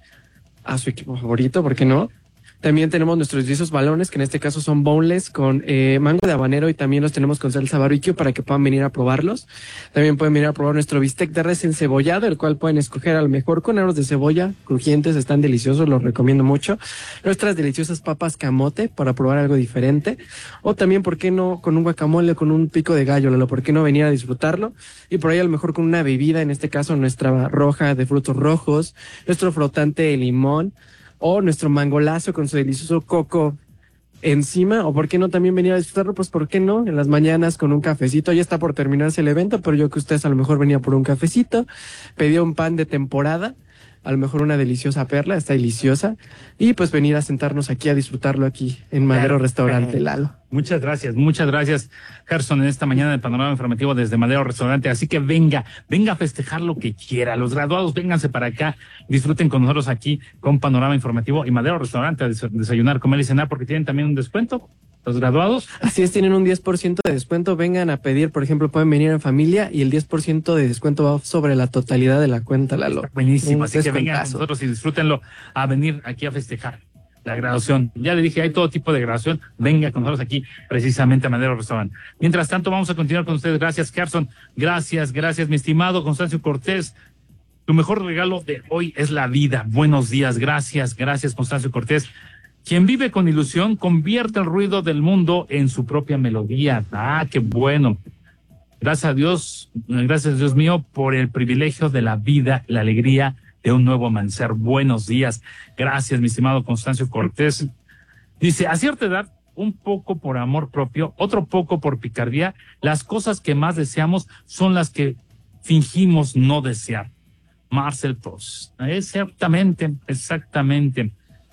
a su equipo favorito, ¿por qué no? También tenemos nuestros deliciosos balones, que en este caso son boneless con eh, mango de habanero, y también los tenemos con salsa barbecue para que puedan venir a probarlos. También pueden venir a probar nuestro bistec de res encebollado, el cual pueden escoger a lo mejor con aros de cebolla, crujientes, están deliciosos, los recomiendo mucho. Nuestras deliciosas papas camote para probar algo diferente. O también, ¿por qué no? Con un guacamole, con un pico de gallo, Lalo, ¿por qué no venir a disfrutarlo? Y por ahí a lo mejor con una bebida, en este caso nuestra roja de frutos rojos, nuestro flotante de limón, o nuestro mangolazo con su delicioso coco encima, o por qué no también venir a disfrutarlo, pues por qué no, en las mañanas con un cafecito. Ya está por terminarse el evento, pero yo que ustedes a lo mejor venía por un cafecito, pedía un pan de temporada, a lo mejor una deliciosa perla, está deliciosa, y pues venir a sentarnos aquí a disfrutarlo aquí en Madero claro, Restaurante, eh, Lalo. Muchas gracias, muchas gracias, Gerson, en esta mañana del panorama informativo desde Madero Restaurante. Así que venga, venga a festejar lo que quiera. Los graduados, vénganse para acá, disfruten con nosotros aquí con Panorama Informativo y Madero Restaurante a desayunar, comer y cenar, porque tienen también un descuento. Los graduados. Así es, tienen un diez por ciento de descuento. Vengan a pedir, por ejemplo, pueden venir en familia y el diez por ciento de descuento va sobre la totalidad de la cuenta, Lalo. Está buenísimo, así que vengan con nosotros y disfrútenlo a venir aquí a festejar la graduación. Ya le dije, hay todo tipo de graduación. Venga con nosotros aquí precisamente a Madero Restaurante. Mientras tanto, vamos a continuar con ustedes. Gracias, Gerson. Gracias, gracias, mi estimado Constancio Cortés. Tu mejor regalo de hoy es la vida. Buenos días. Gracias, gracias, Constancio Cortés. Quien vive con ilusión convierte el ruido del mundo en su propia melodía. Ah, qué bueno. Gracias a Dios, gracias Dios mío, por el privilegio de la vida, la alegría de un nuevo amanecer. Buenos días. Gracias, mi estimado Constancio Cortés. Dice, a cierta edad, un poco por amor propio, otro poco por picardía, las cosas que más deseamos son las que fingimos no desear. Marcel Proust. Exactamente, exactamente.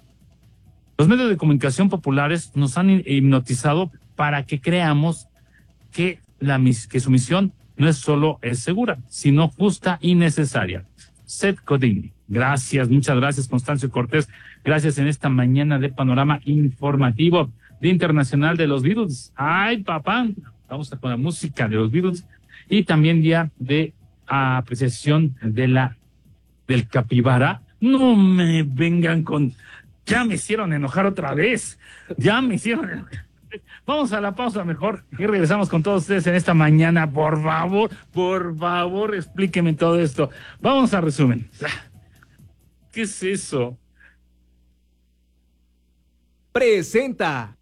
Los medios de comunicación populares nos han hipnotizado para que creamos que, la, que su misión no es solo es segura, sino justa y necesaria. Seth Godin. Gracias, muchas gracias, Constancio Cortés. Gracias en esta mañana de Panorama Informativo, Día Internacional de los Beatles. Ay, papá, vamos con la música de los Beatles. Y también día de apreciación de la del capibara. No me vengan con... Ya me hicieron enojar otra vez. Ya me hicieron enojar. Vamos a la pausa mejor y regresamos con todos ustedes en esta mañana. Por favor, por favor, explíquenme todo esto. Vamos a resumen. ¿Qué es eso? Presenta.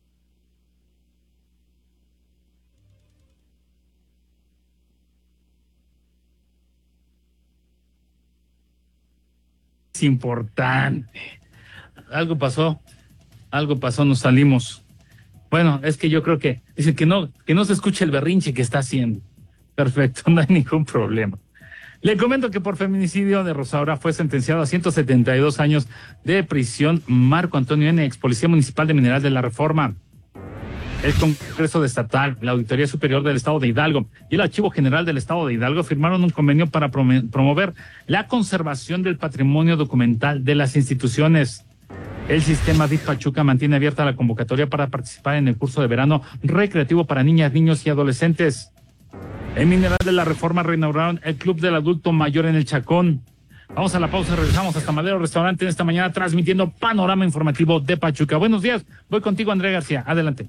Es importante. Algo pasó, algo pasó, nos salimos. Bueno, es que yo creo que, dicen que no, que no se escuche el berrinche que está haciendo. Perfecto, no hay ningún problema. Le comento que por feminicidio de Rosaura fue sentenciado a ciento setenta y dos años de prisión Marco Antonio N., ex policía municipal de Mineral de la Reforma. El Congreso Estatal, la Auditoría Superior del Estado de Hidalgo y el Archivo General del Estado de Hidalgo firmaron un convenio para promover la conservación del patrimonio documental de las instituciones. El sistema D I F Pachuca mantiene abierta la convocatoria para participar en el curso de verano recreativo para niñas, niños y adolescentes. En Mineral de la Reforma reinauguraron el Club del Adulto Mayor en el Chacón. Vamos a la pausa, regresamos hasta Madero Restaurante en esta mañana transmitiendo Panorama Informativo de Pachuca. Buenos días, voy contigo, Andrea García, adelante.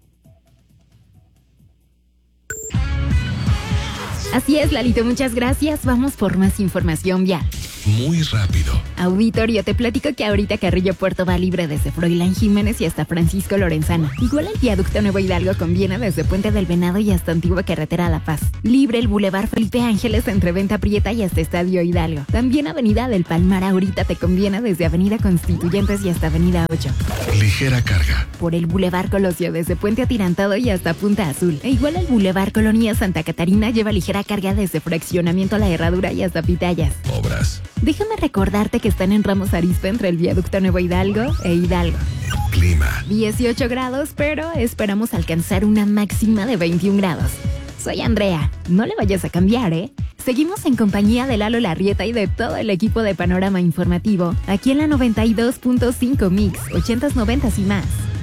Así es, Lalito, muchas gracias. Vamos por más información vial. Muy rápido. Auditorio, te platico que ahorita Carrillo Puerto va libre desde Froilán Jiménez y hasta Francisco Lorenzana. Igual el viaducto Nuevo Hidalgo conviene desde Puente del Venado y hasta Antigua Carretera a La Paz. Libre el Boulevard Felipe Ángeles entre Venta Prieta y hasta Estadio Hidalgo. También Avenida del Palmar ahorita te conviene desde Avenida Constituyentes y hasta Avenida ocho. Ligera carga. Por el Boulevard Colosio desde Puente Atirantado y hasta Punta Azul. E igual el Boulevard Colonia Santa Catarina lleva ligera carga desde Fraccionamiento La Herradura y hasta Pitayas. Obras. Déjame recordarte que están en Ramos Arizpe entre el viaducto Nuevo Hidalgo e Hidalgo. Clima. dieciocho grados, pero esperamos alcanzar una máxima de veintiún grados. Soy Andrea, no le vayas a cambiar, ¿eh? Seguimos en compañía de Lalo Larrieta y de todo el equipo de Panorama Informativo, aquí en la noventa y dos punto cinco Mix, ochentas, noventas y más.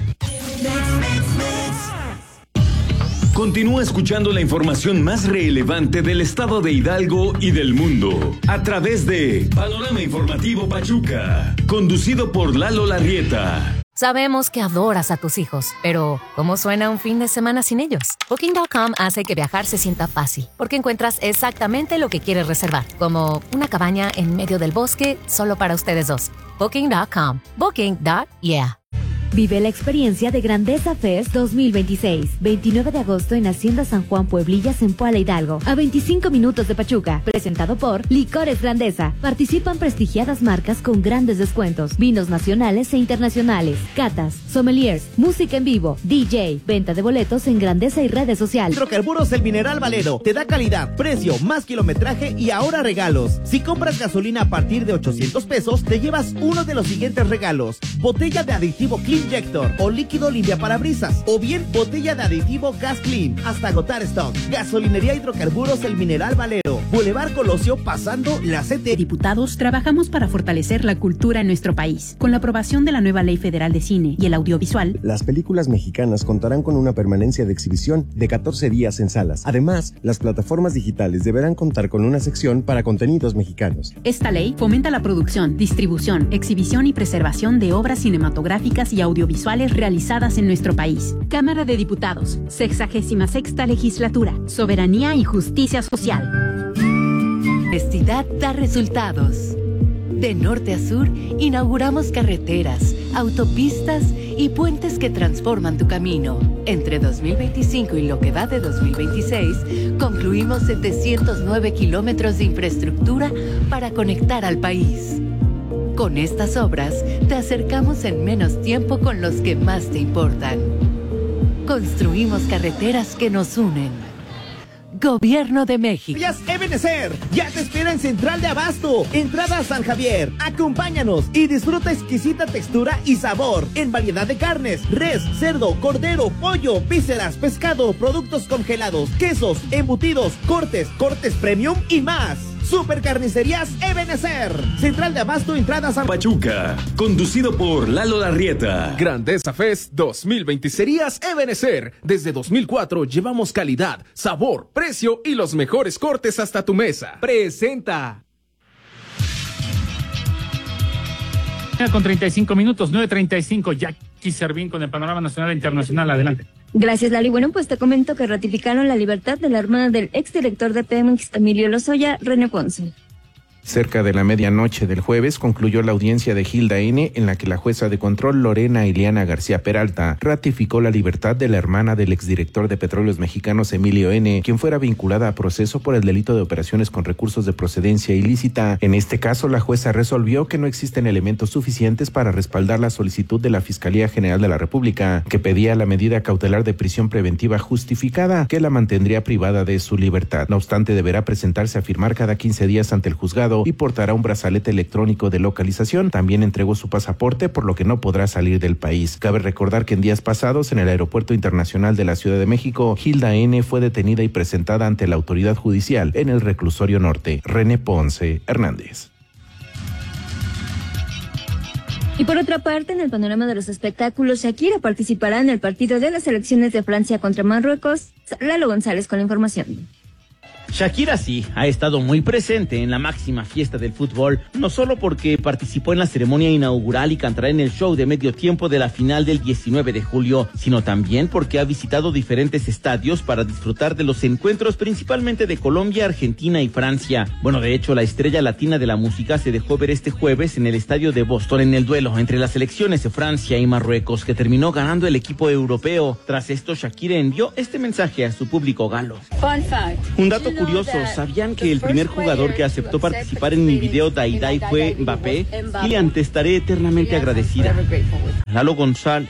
Continúa escuchando la información más relevante del estado de Hidalgo y del mundo a través de Panorama Informativo Pachuca, conducido por Lalo Larrieta. Sabemos que adoras a tus hijos, pero ¿cómo suena un fin de semana sin ellos? Booking punto com hace que viajar se sienta fácil, porque encuentras exactamente lo que quieres reservar, como una cabaña en medio del bosque solo para ustedes dos. Booking punto com. Booking. Yeah. Vive la experiencia de Grandeza Fest dos mil veintiséis, veintinueve de agosto en Hacienda San Juan Pueblillas en Puala Hidalgo, a veinticinco minutos de Pachuca, presentado por Licores Grandeza. Participan prestigiadas marcas con grandes descuentos, vinos nacionales e internacionales, catas, sommeliers, música en vivo, D J, venta de boletos en Grandeza y redes sociales. Hidrocarburos El Mineral Valero te da calidad, precio, más kilometraje y ahora regalos. Si compras gasolina a partir de ochocientos pesos, te llevas uno de los siguientes regalos: botella de aditivo Clean Injector o líquido limpia parabrisas, o bien botella de aditivo Gas Clean hasta agotar stock. Gasolinería Hidrocarburos El Mineral Valero, Boulevard Colosio pasando la C T. Diputados, trabajamos para fortalecer la cultura en nuestro país. Con la aprobación de la nueva Ley Federal de Cine y el Audiovisual, las películas mexicanas contarán con una permanencia de exhibición de catorce días en salas. Además, las plataformas digitales deberán contar con una sección para contenidos mexicanos. Esta ley fomenta la producción, distribución, exhibición y preservación de obras cinematográficas y audiovisuales realizadas en nuestro país. Cámara de Diputados, sexagésima sexta legislatura, soberanía y justicia social. Honestidad da resultados. De norte a sur, inauguramos carreteras, autopistas y puentes que transforman tu camino. Entre dos mil veinticinco y lo que va de dos mil veintiséis, concluimos setecientos nueve kilómetros de infraestructura para conectar al país. Con estas obras, te acercamos en menos tiempo con los que más te importan. Construimos carreteras que nos unen. Gobierno de México. Ebenezer ya te espera en Central de Abasto, entrada a San Javier. Acompáñanos y disfruta exquisita textura y sabor en variedad de carnes: res, cerdo, cordero, pollo, vísceras, pescado, productos congelados, quesos, embutidos, cortes, cortes premium y más. Supercarnicerías Ebenezer. Central de Abasto, entrada a San Pachuca, conducido por Lalo Larrieta. Grandeza Fest dos mil veintiséis Ebenezer. Desde dos mil cuatro llevamos calidad, sabor, precio y los mejores cortes hasta tu mesa. Presenta. Con treinta y cinco minutos, nueve treinta y cinco, Jackie Servín con el panorama nacional e internacional. Adelante. Gracias, Lali. Bueno, pues te comento que ratificaron la libertad de la hermana del exdirector de Pemex, Emilio Lozoya, René Ponce. Cerca de la medianoche del jueves concluyó la audiencia de Gilda N, en la que la jueza de control Lorena Ileana García Peralta ratificó la libertad de la hermana del exdirector de Petróleos Mexicanos Emilio N, quien fuera vinculada a proceso por el delito de operaciones con recursos de procedencia ilícita. En este caso, la jueza resolvió que no existen elementos suficientes para respaldar la solicitud de la Fiscalía General de la República, que pedía la medida cautelar de prisión preventiva justificada, que la mantendría privada de su libertad. No obstante, deberá presentarse a firmar cada quince días ante el juzgado y portará un brazalete electrónico de localización. También entregó su pasaporte, por lo que no podrá salir del país. Cabe recordar que en días pasados, en el Aeropuerto Internacional de la Ciudad de México, Gilda N fue detenida y presentada ante la autoridad judicial en el Reclusorio Norte. René Ponce Hernández. Y por otra parte, en el panorama de los espectáculos, Shakira participará en el partido de las selecciones de Francia contra Marruecos. Lalo González con la información. Shakira sí ha estado muy presente en la máxima fiesta del fútbol, no solo porque participó en la ceremonia inaugural y cantará en el show de medio tiempo de la final del diecinueve de julio, sino también porque ha visitado diferentes estadios para disfrutar de los encuentros principalmente de Colombia, Argentina y Francia. Bueno, de hecho, la estrella latina de la música se dejó ver este jueves en el estadio de Boston en el duelo entre las selecciones de Francia y Marruecos, que terminó ganando el equipo europeo. Tras esto, Shakira envió este mensaje a su público galo. Fun fact. Un dato curioso, ¿sabían que el primer jugador que aceptó participar en mi video Dai Dai fue Mbappé? Kylian, te estaré eternamente agradecida. Lalo González.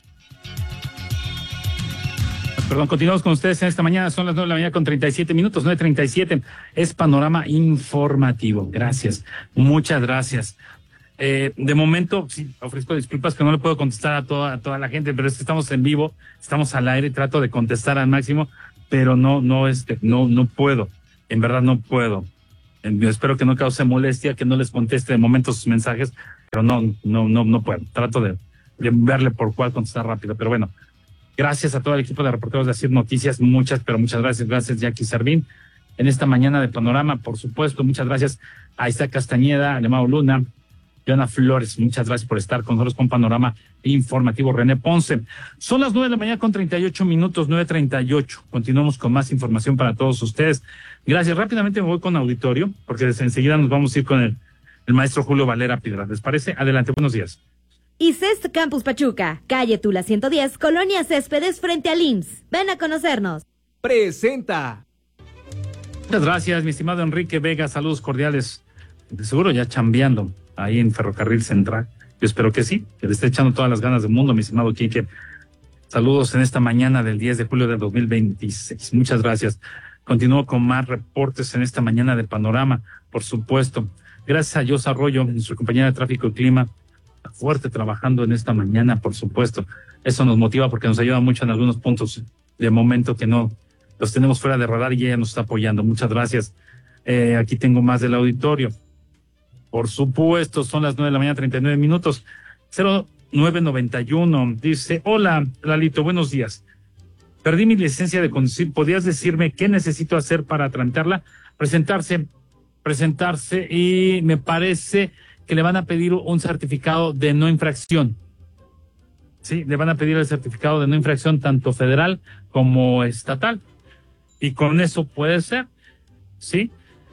Perdón, continuamos con ustedes en esta mañana, son las nueve de la mañana con treinta y siete minutos, nueve treinta y siete, es Panorama Informativo. Gracias, muchas gracias. Eh, de momento, sí, ofrezco disculpas que no le puedo contestar a toda, a toda la gente, pero es que estamos en vivo, estamos al aire, trato de contestar al máximo, pero no, no, este, no, no puedo, en verdad no puedo. Eh, espero que no cause molestia, que no les conteste de momento sus mensajes, pero no, no, no, no puedo. Trato de, de verle por cuál contestar rápido, pero bueno. Gracias a todo el equipo de reporteros de Asir Noticias, muchas, pero muchas gracias, gracias Jackie Servín. En esta mañana de Panorama, por supuesto, muchas gracias a Isaac Castañeda, Alemao Luna, Joana Flores, muchas gracias por estar con nosotros con Panorama Informativo. René Ponce. Son las nueve de la mañana con treinta y ocho minutos, nueve treinta y ocho. Continuamos con más información para todos ustedes. Gracias. Rápidamente me voy con auditorio, porque desde enseguida nos vamos a ir con el, el maestro Julio Valera Piedra. ¿Les parece? Adelante, buenos días. I C E S T Campus Pachuca, calle Tula ciento diez, Colonia Céspedes frente al I M S S. Ven a conocernos. Presenta. Muchas gracias, mi estimado Enrique Vega. Saludos cordiales. De seguro ya chambeando ahí en Ferrocarril Central. Yo espero que sí, que le esté echando todas las ganas del mundo, mi estimado Quique. Saludos en esta mañana del diez de julio del dos mil veintiséis. Muchas gracias. Continúo con más reportes en esta mañana de Panorama, por supuesto. Gracias a Jos Arroyo, nuestra compañera de Tráfico y Clima, fuerte trabajando en esta mañana, por supuesto. Eso nos motiva porque nos ayuda mucho en algunos puntos de momento que no los tenemos fuera de radar y ella nos está apoyando. Muchas gracias. Eh, aquí tengo más del auditorio. Por supuesto, son las nueve de la mañana, treinta y nueve minutos. cero nueve noventa y uno dice, hola, Lalito, buenos días. Perdí mi licencia de conducir. ¿Podrías decirme qué necesito hacer para tramitarla? Presentarse, presentarse y me parece que le van a pedir un certificado de no infracción. Sí, le van a pedir el certificado de no infracción tanto federal como estatal. Y con eso puede ser, ¿sí?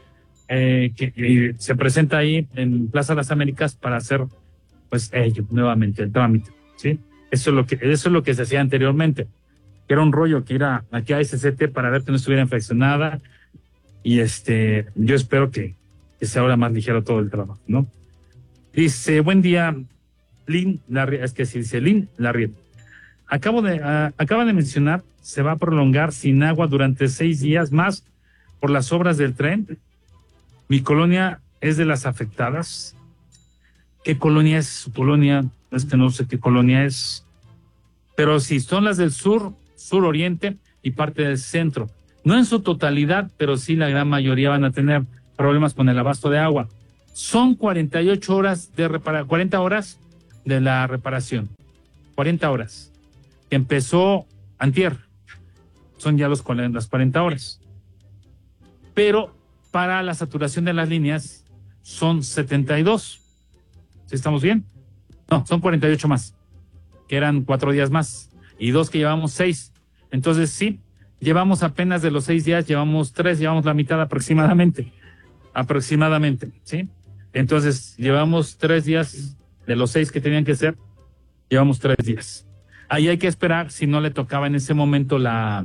Eh, que, que se presenta ahí en Plaza de las Américas para hacer, pues, ello, nuevamente, el trámite, ¿sí? Eso es lo que, eso es lo que se hacía anteriormente. Era un rollo que ir a, aquí a S C T para ver que no estuviera infraccionada. Y este, yo espero que, que sea ahora más ligero todo el trabajo, ¿no? Dice, buen día, Lynn Larriet, es que sí dice Lynn Larriet. Acabo de, uh, acaba de mencionar, se va a prolongar sin agua durante seis días más por las obras del tren. Mi colonia es de las afectadas. ¿Qué colonia es su colonia? Es que no sé qué colonia es. Pero sí, son las del sur, sur oriente y parte del centro. No en su totalidad, pero sí la gran mayoría van a tener problemas con el abasto de agua. Son cuarenta y ocho horas de reparación, cuarenta horas de la reparación. cuarenta horas. Que empezó antier. Son ya los, las cuarenta horas. Pero para la saturación de las líneas son setenta y dos. ¿Sí estamos bien? No, son cuarenta y ocho más. Que eran cuatro días más. Y dos que llevamos seis. Entonces sí, llevamos apenas de los seis días, llevamos tres, llevamos la mitad aproximadamente. Aproximadamente, ¿sí? Entonces, llevamos tres días de los seis que tenían que ser, llevamos tres días. Ahí hay que esperar si no le tocaba en ese momento la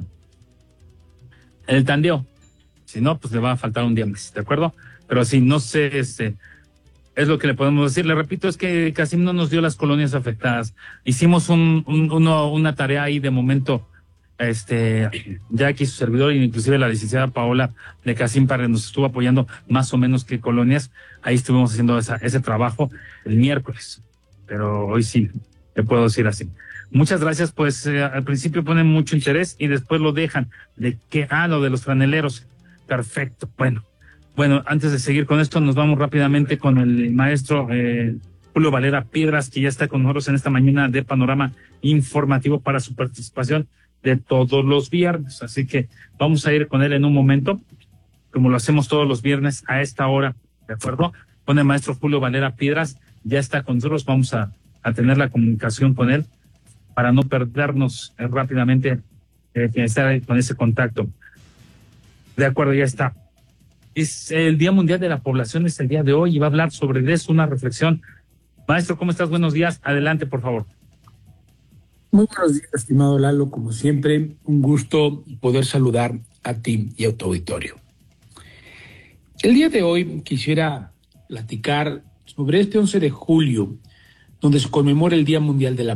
el tandeo. Si no, pues le va a faltar un día más, ¿de acuerdo? Pero si no sé, este, es lo que le podemos decir. Le repito, es que Casim no nos dio las colonias afectadas. Hicimos un, un uno, una tarea ahí de momento, este, ya aquí su servidor, inclusive la licenciada Paola de Casim para nos estuvo apoyando más o menos qué colonias. Ahí estuvimos haciendo esa, ese trabajo el miércoles, pero hoy sí, te puedo decir así. Muchas gracias, pues eh, al principio ponen mucho interés y después lo dejan. ¿De qué? Ah, lo de los franeleros. Perfecto, bueno. Bueno, antes de seguir con esto, nos vamos rápidamente con el maestro eh, Julio Valera Piedras, que ya está con nosotros en esta mañana de Panorama Informativo para su participación de todos los viernes. Así que vamos a ir con él en un momento, como lo hacemos todos los viernes a esta hora, ¿de acuerdo? Con el maestro Julio Valera Piedras, ya está con nosotros, vamos a, a tener la comunicación con él para no perdernos eh, rápidamente eh, estar con ese contacto. De acuerdo, ya está. Es el Día Mundial de la Población, es el día de hoy y va a hablar sobre eso, una reflexión. Maestro, ¿cómo estás? Buenos días. Adelante, por favor. Muy buenos días, estimado Lalo. Como siempre, un gusto poder saludar a ti y a tu auditorio. El día de hoy quisiera platicar sobre este once de julio, donde se conmemora el Día Mundial de la